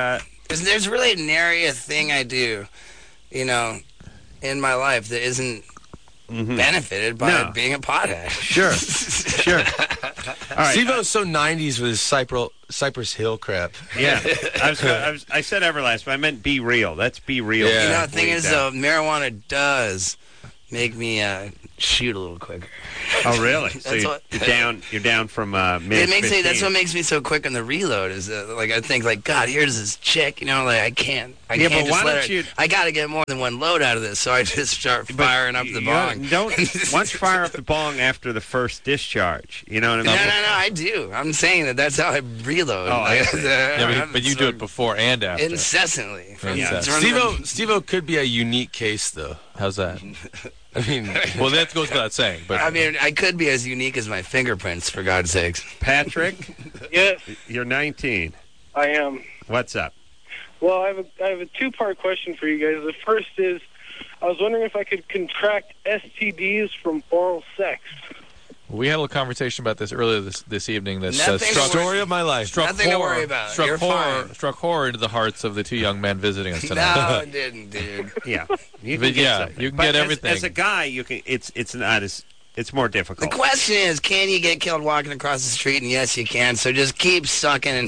There's really nary a thing I do, in my life that isn't benefited by being a pothead. Sure. All right. Steve-O's so 90s with his Cypress Hill crap. Yeah. I said Everlast, but I meant Be Real. That's Be Real. Yeah. The thing is, though, marijuana does make me shoot a little quicker. Oh, really? So That's you're down from mid. That's what makes me so quick on the reload. Is I think God, here's this chick. I can't. I Yeah, can't but why just don't you? I got to get more than one load out of this, so I just start firing up the bong. Don't once you fire up the bong after the first discharge. You know what I mean? No, I do. I'm saying that's how I reload. Oh, I see. Yeah, but you do it before and after. Incessantly. Steve-O could be a unique case, though. How's that? I mean, well, that goes without saying. But I mean, I could be as unique as my fingerprints, for God's sakes. Patrick, Yes, you're 19. I am. What's up? Well, I have a two-part question for you guys. The first is, I was wondering if I could contract STDs from oral sex. we had a little conversation about this earlier this evening. That story of my life. Nothing to worry about. Struck horror into the hearts of the two young men visiting us tonight. No, it didn't, dude. Yeah, you But can you can but get as- everything. As a guy, you can. It's not as. It's more difficult. The question is, can you get killed walking across the street? And yes, you can. So just keep sucking. And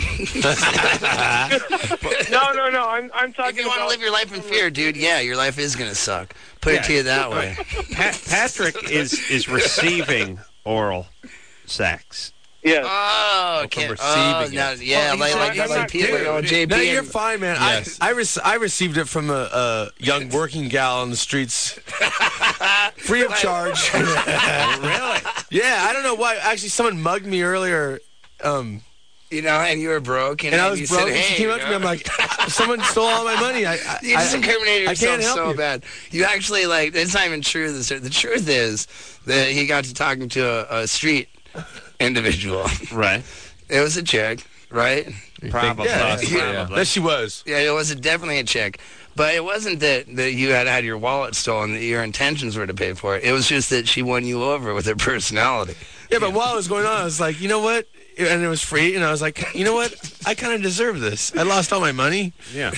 No. I'm talking if you want to about live your life in fear, dude, yeah, your life is going to suck. Put it to you that way. Patrick is receiving oral sex. Yes. Oh, from receiving it. Yeah, like people going JP. No, you're and- fine, man. Yes. I received it from a young working gal on the streets, free of charge. Really? Yeah, I don't know why. Actually, someone mugged me earlier, and you were broke, and I you was said, broke. And she hey, came up to me. I'm like, someone stole all my money. you just incriminated I yourself can't help so you. bad. You actually, it's not even true. The truth is that he got to talking to a street individual. Right. It was a chick, right? Probably. Yeah. Probably. That she was. Yeah, it was definitely a chick. But it wasn't that you had your wallet stolen, that your intentions were to pay for it. It was just that she won you over with her personality. Yeah, but while it was going on, I was like, you know what? And it was free, and I was like, you know what? I kind of deserve this. I lost all my money. Yeah.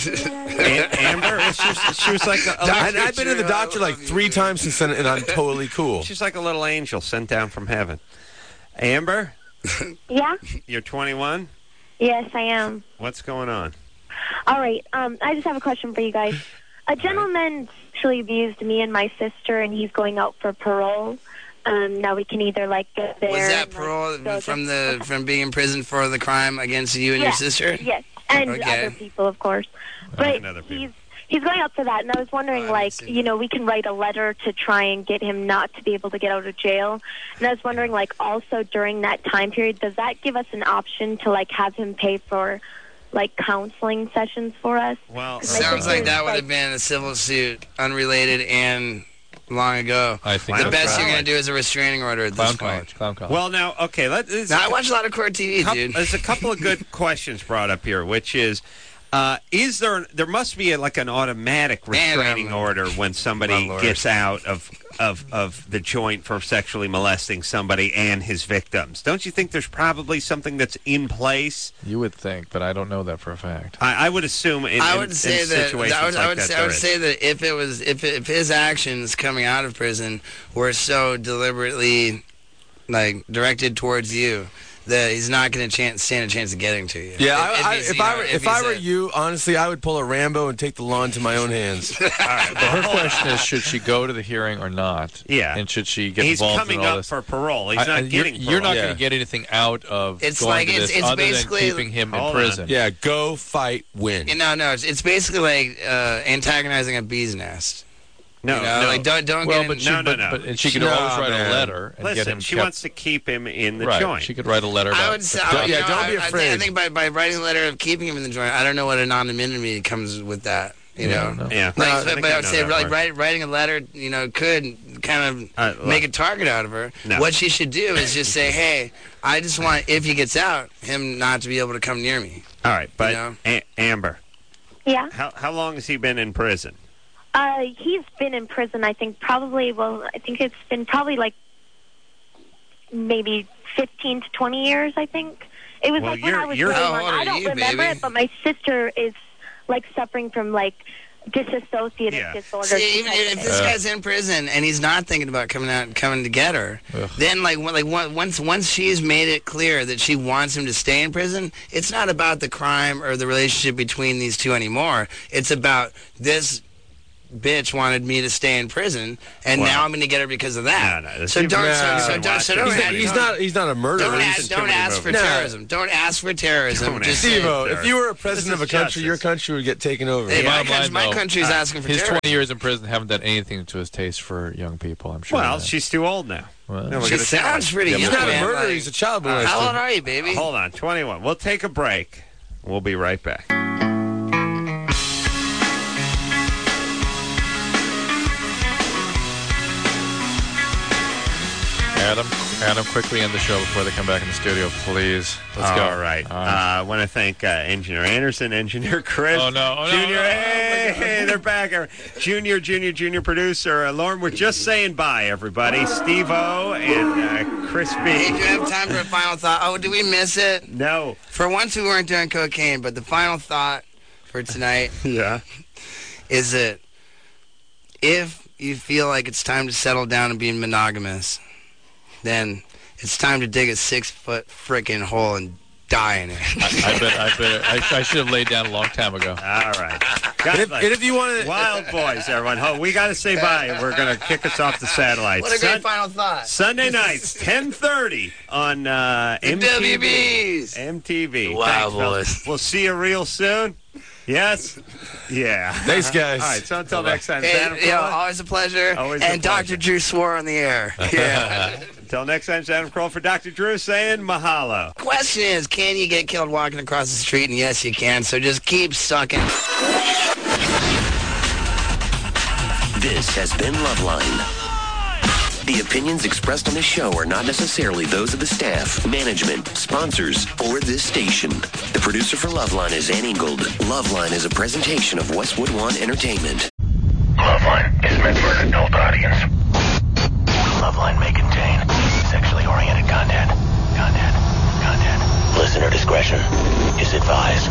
Amber, she was like And I've been to the doctor like 3 times since then, and I'm totally cool. she's like a little angel sent down from heaven. Amber, Yeah? you're 21. Yes, I am. What's going on? All right. I just have a question for you guys. A gentleman sexually abused me and my sister, and he's going out for parole. Now we can either get there. Was that and, parole go from being in prison for the crime against you and your sister? Yes, and Okay. other people, of course. But And other people. he's going out for that, and I was wondering, we can write a letter to try and get him not to be able to get out of jail. And I was wondering, also during that time period, does that give us an option to have him pay for counseling sessions for us? Well, Sounds like that would have been a civil suit, unrelated and long ago. I think The that's best you're right. going to do is a restraining order at this point. Clown college. well, now, okay. Now, I watch a lot of court TV, dude. There's a couple of good questions brought up here, which is there must be an automatic restraining order when somebody gets out of the joint for sexually molesting somebody and his victims. Don't you think there's probably something that's in place? You would think, but I don't know that for a fact. I would assume in situations like that. I would say that if his actions coming out of prison were so deliberately directed towards you, that he's not going to stand a chance of getting to you. Yeah, if I were you, honestly, I would pull a Rambo and take the law into my own hands. Well, her question is, should she go to the hearing or not? Yeah. And should she get He's involved coming in all up this? for parole. He's not getting parole. You're not going to get anything out of It's going to like- this it's other basically- than keeping him in Hold on. prison. Yeah, go fight, win. No, it's basically like antagonizing a bee's nest. No, no. Don't Well, get but in, she, but and she could No, always write man. a letter and get Listen, him she kept, wants to keep him in the right. joint. She could write a letter. I about would say, the- don't be afraid. I think by writing a letter of keeping him in the joint, I don't know what anonymity comes with that. You know. no. Yeah. But I I think would I know say, that word. writing a letter, could kind of Look. make a target out of her. No. What she should do is just say, "Hey, I just want, if he gets out, him not to be able to come near me." All right, but You Amber, Yeah. how long has he been in prison? He's been in prison, I think, I think it's been probably maybe 15 to 20 years, I think. It was Well, when I was you're- really How young. old are I don't you, remember baby? it, but my sister is like suffering from like dissociative disorder. See, even if this guy's in prison and he's not thinking about coming to get her, then once she's made it clear that she wants him to stay in prison, it's not about the crime or the relationship between these two anymore. It's about this bitch wanted me to stay in prison, and now I'm going to get her because of that. He's not a murderer. Don't ask for terrorism. Don't ask for terrorism. Steve-O, if you were a president of a country, your country would get taken over. Hey, my country's asking for terrorism. His 20 years in prison haven't done anything to his taste for young people, I'm sure. Well, she's too old now. She sounds pretty young. He's not a murderer. He's a child molester. How old are you, baby? Hold on, 21. We'll take a break. We'll be right back. Adam, quickly end the show before they come back in the studio, please. Let's go. All right. I want to thank Engineer Anderson, Engineer Chris. Junior. Hey, they're back. Junior producer. Lauren, we're just saying bye, everybody. Steve-O and Chris B. Hey, do you have time for a final thought? Oh, did we miss it? No. For once, we weren't doing cocaine, but the final thought for tonight is that if you feel like it's time to settle down and be monogamous, then it's time to dig a 6-foot frickin' hole and die in it. I should have laid down a long time ago. All right. And if you want to... Wild boys, everyone. Oh, we got to say bye. We're going to kick us off the satellites. What a great final thought. Sunday nights, 10:30 on MTV. WBs. MTV. Wild Thanks, boys. fellas. We'll see you real soon. Yes? Yeah. Thanks, guys. All right, so until next time. Always a pleasure. And Dr. Drew swore on the air. Yeah. Until next time, Adam Carolla for Dr. Drew saying mahalo. Question is, can you get killed walking across the street? And yes, you can. So just keep sucking. This has been Loveline. The opinions expressed on this show are not necessarily those of the staff, management, sponsors, or this station. The producer for Loveline is Ann Ingold. Loveline is a presentation of Westwood One Entertainment. Loveline is meant for an adult audience. Loveline may contain sexually oriented content. Listener discretion is advised.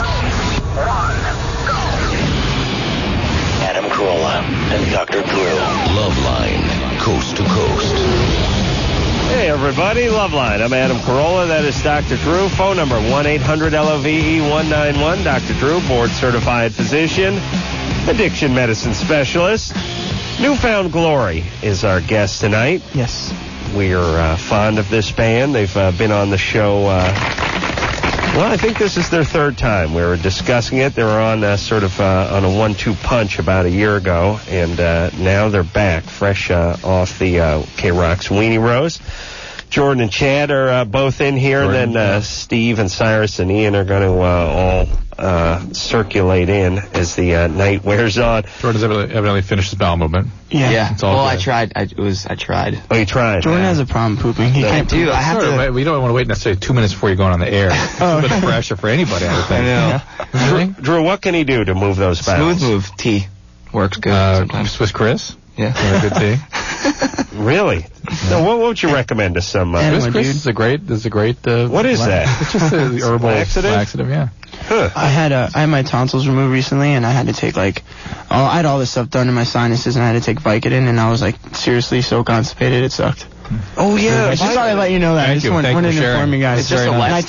Adam Carolla and Dr. Drew. Loveline, coast to coast. Hey, everybody. Loveline. I'm Adam Carolla. That is Dr. Drew. Phone number 1-800-LOVE-191. Dr. Drew, board-certified physician, addiction medicine specialist. Newfound Glory is our guest tonight. Yes. We're fond of this band. They've been on the show, well, I think this is their third time. We were discussing it. They were on on a 1-2 punch about a year ago, and now they're back, fresh off the K-Rock's Weenie Rose. Jordan and Chad are both in here, and then Steve and Cyrus and Ian are going to all circulate in as the night wears on. Jordan's evidently finished his bowel movement. Yeah. It's all good. I tried. I tried. Oh, you tried? Jordan has a problem pooping. He can't do. I have to. We don't want to wait necessarily 2 minutes before you're going on the air. It's a bit of pressure for anybody, I would think. I know. Drew, what can he do to move those bowels? Smooth move. Tea works good. Swiss Chris. Yeah. Good tea. Really? So what would you recommend to some? Swiss Chris is a great. What is that? It's just a herbal laxative. Yeah. Huh. I had my tonsils removed recently, and I had to take I had all this stuff done in my sinuses, and I had to take Vicodin, and I was seriously so constipated it sucked. Oh yeah, I just thought I'd let you know that. I just wanted to inform you guys. It's just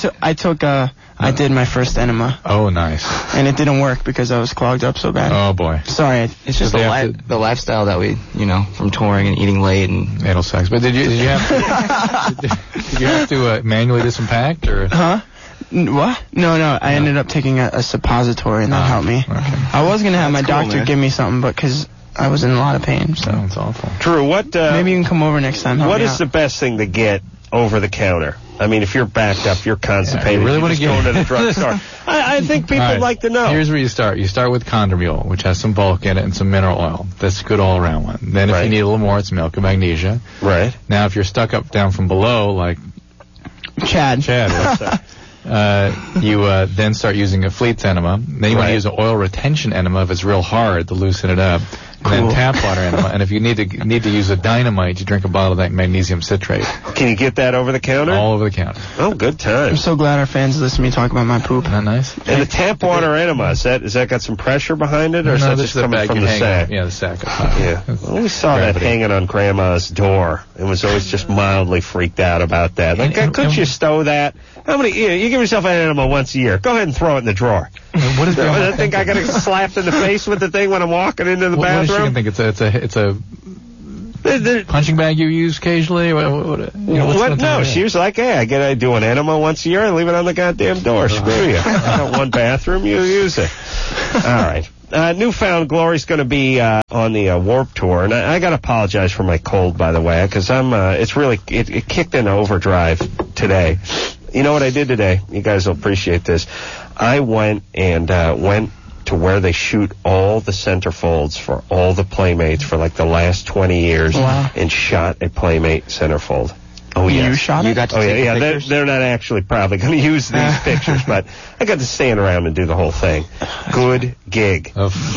I did my first enema. Oh, nice. And it didn't work because I was clogged up so bad. Oh boy. Sorry. It's just the lifestyle that we, from touring and eating late and anal sex. But did you have to, did you have to manually disinfect or? Huh? What? No. I ended up taking a suppository, and that helped me. Okay. I was gonna have my doctor give me something, but because I was in a lot of pain. So that's awful. Drew, what? Maybe you can come over next time. What is the best thing to get over the counter? I mean, if you're backed up, you're constipated. You really want to go to the drugstore. I think people would like to know. Here's where you start. You start with Condormule, which has some bulk in it and some mineral oil. That's a good all-around one. Then if you need a little more, it's milk and magnesia. Right. Now, if you're stuck down from below, like Chad you then start using a Fleet's enema. Then you want to use an oil retention enema if it's real hard to loosen it up. And then tap water enema. And if you need to use a dynamite, you drink a bottle of that magnesium citrate. Can you get that over the counter? All over the counter. Oh, good time. I'm so glad our fans listen to me talk about my poop. Isn't that nice? And the tap water enema, is that got some pressure behind it, or is that just coming from the sack? Yeah, the sack. Yeah. I always saw that hanging on Grandma's door and was always just mildly freaked out about that. Like, couldn't you stow that? How many? You give yourself an enema once a year. Go ahead and throw it in the drawer. What is I think I got to get slapped in the face with the thing when I'm walking into the bathroom. What does she think? It's a punching bag you use occasionally? No, she was like, hey, I do an enema once a year and leave it on the goddamn door. Screw you. I got one bathroom, you use it. All right. Newfound Glory's going to be on the Warp Tour, and I got to apologize for my cold, by the way, because it kicked in overdrive today. You know what I did today? You guys will appreciate this. I went to where they shoot all the centerfolds for all the Playmates for like the last 20 years, and shot a Playmate centerfold. Oh, yeah. You shot it? You got to take the pictures? They're not actually probably going to use these pictures, but I got to stand around and do the whole thing. Good gig.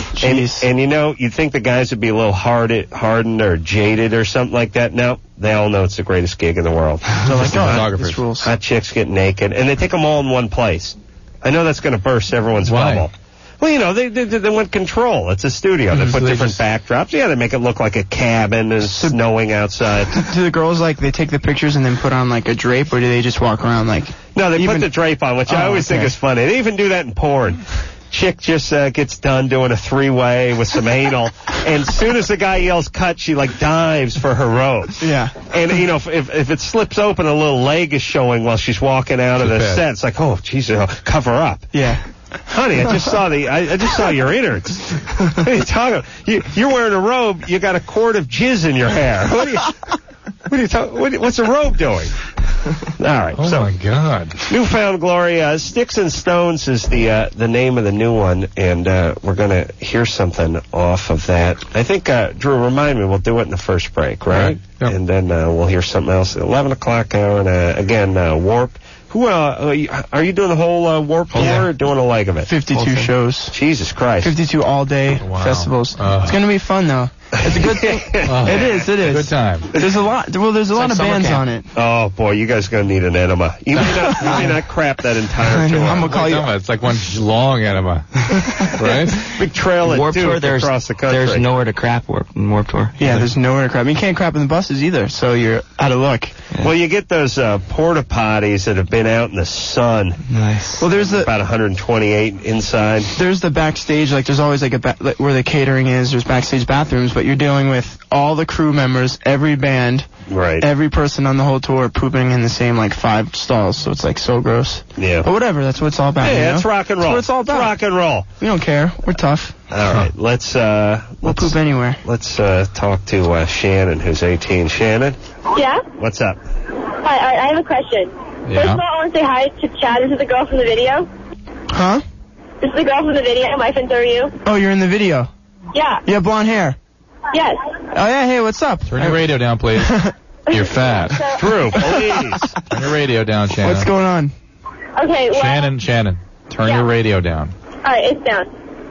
And you know, you'd think the guys would be a little hardened or jaded or something like that. No, they all know it's the greatest gig in the world. They're like, this rules. Hot chicks get naked, and they take them all in one place. I know that's going to burst everyone's bubble. Well, you know, they want control. It's a studio. They put different backdrops. Yeah, they make it look like a cabin and snowing outside. Do the girls, like, they take the pictures and then put on, like, a drape, or do they just walk around, like... No, they put the drape on, which I always think is funny. They even do that in porn. Chick just gets done doing a three-way with some anal, and as soon as the guy yells cut, she, like, dives for her robe. Yeah. And, you know, if it slips open, a little leg is showing while she's walking out of the set. It's like, oh, Jesus, cover up. Yeah. Honey, I just saw your innards. What are you talking about? You're wearing a robe. You got a quart of jizz in your hair. What are you talking? What's a robe doing? All right. Oh my God. Newfound Glory. Sticks and Stones is the name of the new one, and we're gonna hear something off of that. I think Drew, remind me, we'll do it in the first break, right? Yep. And then we'll hear something else at 11 o'clock hour, and again Warp. Who are you doing the whole Warp Tour or doing a leg of it? 52 shows. Jesus Christ. 52 all-day festivals. It's going to be fun, though. It's a good thing. It is. Good time. There's a lot. Well, there's a lot of bands on it. Oh boy, you guys are gonna need an enema. You may not crap that entire tour. I'm gonna call you. It's like one long enema, right? Big trail at Warp Tour, across the country. There's nowhere to crap Warp Tour. Yeah, there's nowhere to crap. You can't crap in the buses either, so you're out of luck. Yeah. Well, you get those porta potties that have been out in the sun. Nice. Well, there's about 128 inside. There's the backstage, like there's always like where the catering is. There's backstage bathrooms, but you're dealing with all the crew members, every band, right? Every person on the whole tour pooping in the same like 5 stalls, so it's like so gross. Yeah. But whatever, that's what it's all about. Hey, that's rock and roll. That's what it's all about. It's rock and roll. We don't care. We're tough. All right, let's poop anywhere. Let's talk to Shannon, who's 18. Shannon. Yeah. What's up? Hi, I have a question. Yeah. First of all, I want to say hi to Chad. This is the girl from the video. Huh? This is the girl from the video. My friend through you. Oh, you're in the video. Yeah. You have blonde hair. Yes. Oh yeah. Hey, what's up? Turn your radio down, please. You're fat. Drew, please. Turn your radio down, Shannon. What's going on? Okay. Well, Shannon. Turn your radio down. All right, it's down.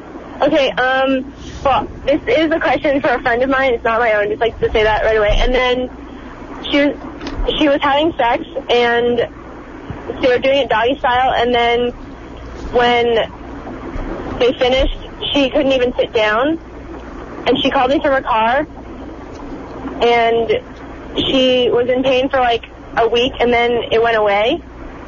Okay. Well, this is a question for a friend of mine. It's not my own. Just like to say that right away. And then she was having sex, and they were doing it doggy style. And then when they finished, she couldn't even sit down. And she called me from her car, and she was in pain for like a week, and then it went away.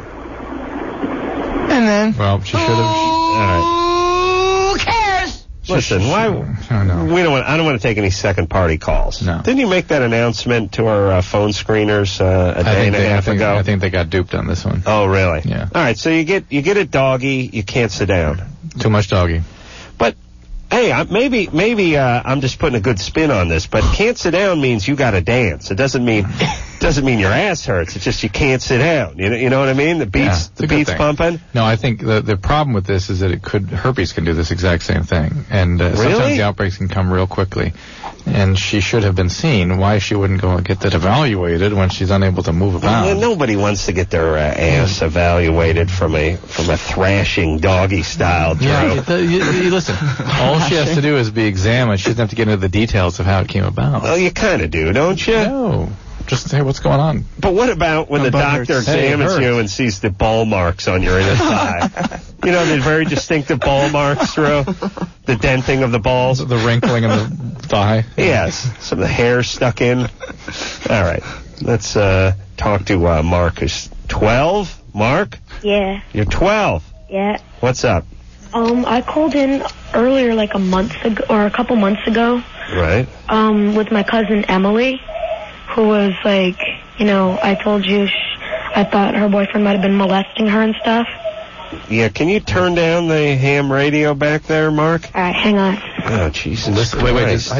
And then? Well, she should have. All right. Who cares? Listen, why? I don't want to take any second party calls. No. Didn't you make that announcement to our phone screeners a day and a half ago? I think they got duped on this one. Oh, really? Yeah. All right. So you get a doggy. You can't sit down. Too much doggy. But hey, maybe I'm just putting a good spin on this. But can't sit down means you got to dance. It doesn't mean your ass hurts. It's just you can't sit down. You know what I mean? The beat's pumping. No, I think the problem with this is that herpes can do this exact same thing, and sometimes the outbreaks can come real quickly. and she should have been seen. Why she wouldn't go and get that evaluated when she's unable to move about? Well, nobody wants to get their ass evaluated from a thrashing doggy style. Drew. Yeah, you listen. All she has to do is be examined. She doesn't have to get into the details of how it came about. Well, you kind of do, don't you? No. Just say what's going on. But what about when the doctor examines you and sees the ball marks on your inner thigh? You know, the very distinctive ball marks, Drew? The denting of the balls. The wrinkling in the thigh. Yes. Some of the hair stuck in. All right. Let's talk to Mark, who's 12. Mark? Yeah. You're 12. Yeah. What's up? I called in earlier, like a month ago, or a couple months ago. Right. With my cousin Emily, who was like, you know, I told you I thought her boyfriend might have been molesting her and stuff. Yeah, can you turn down the ham radio back there, Mark? All right, hang on. Oh, Jesus Christ. Wait.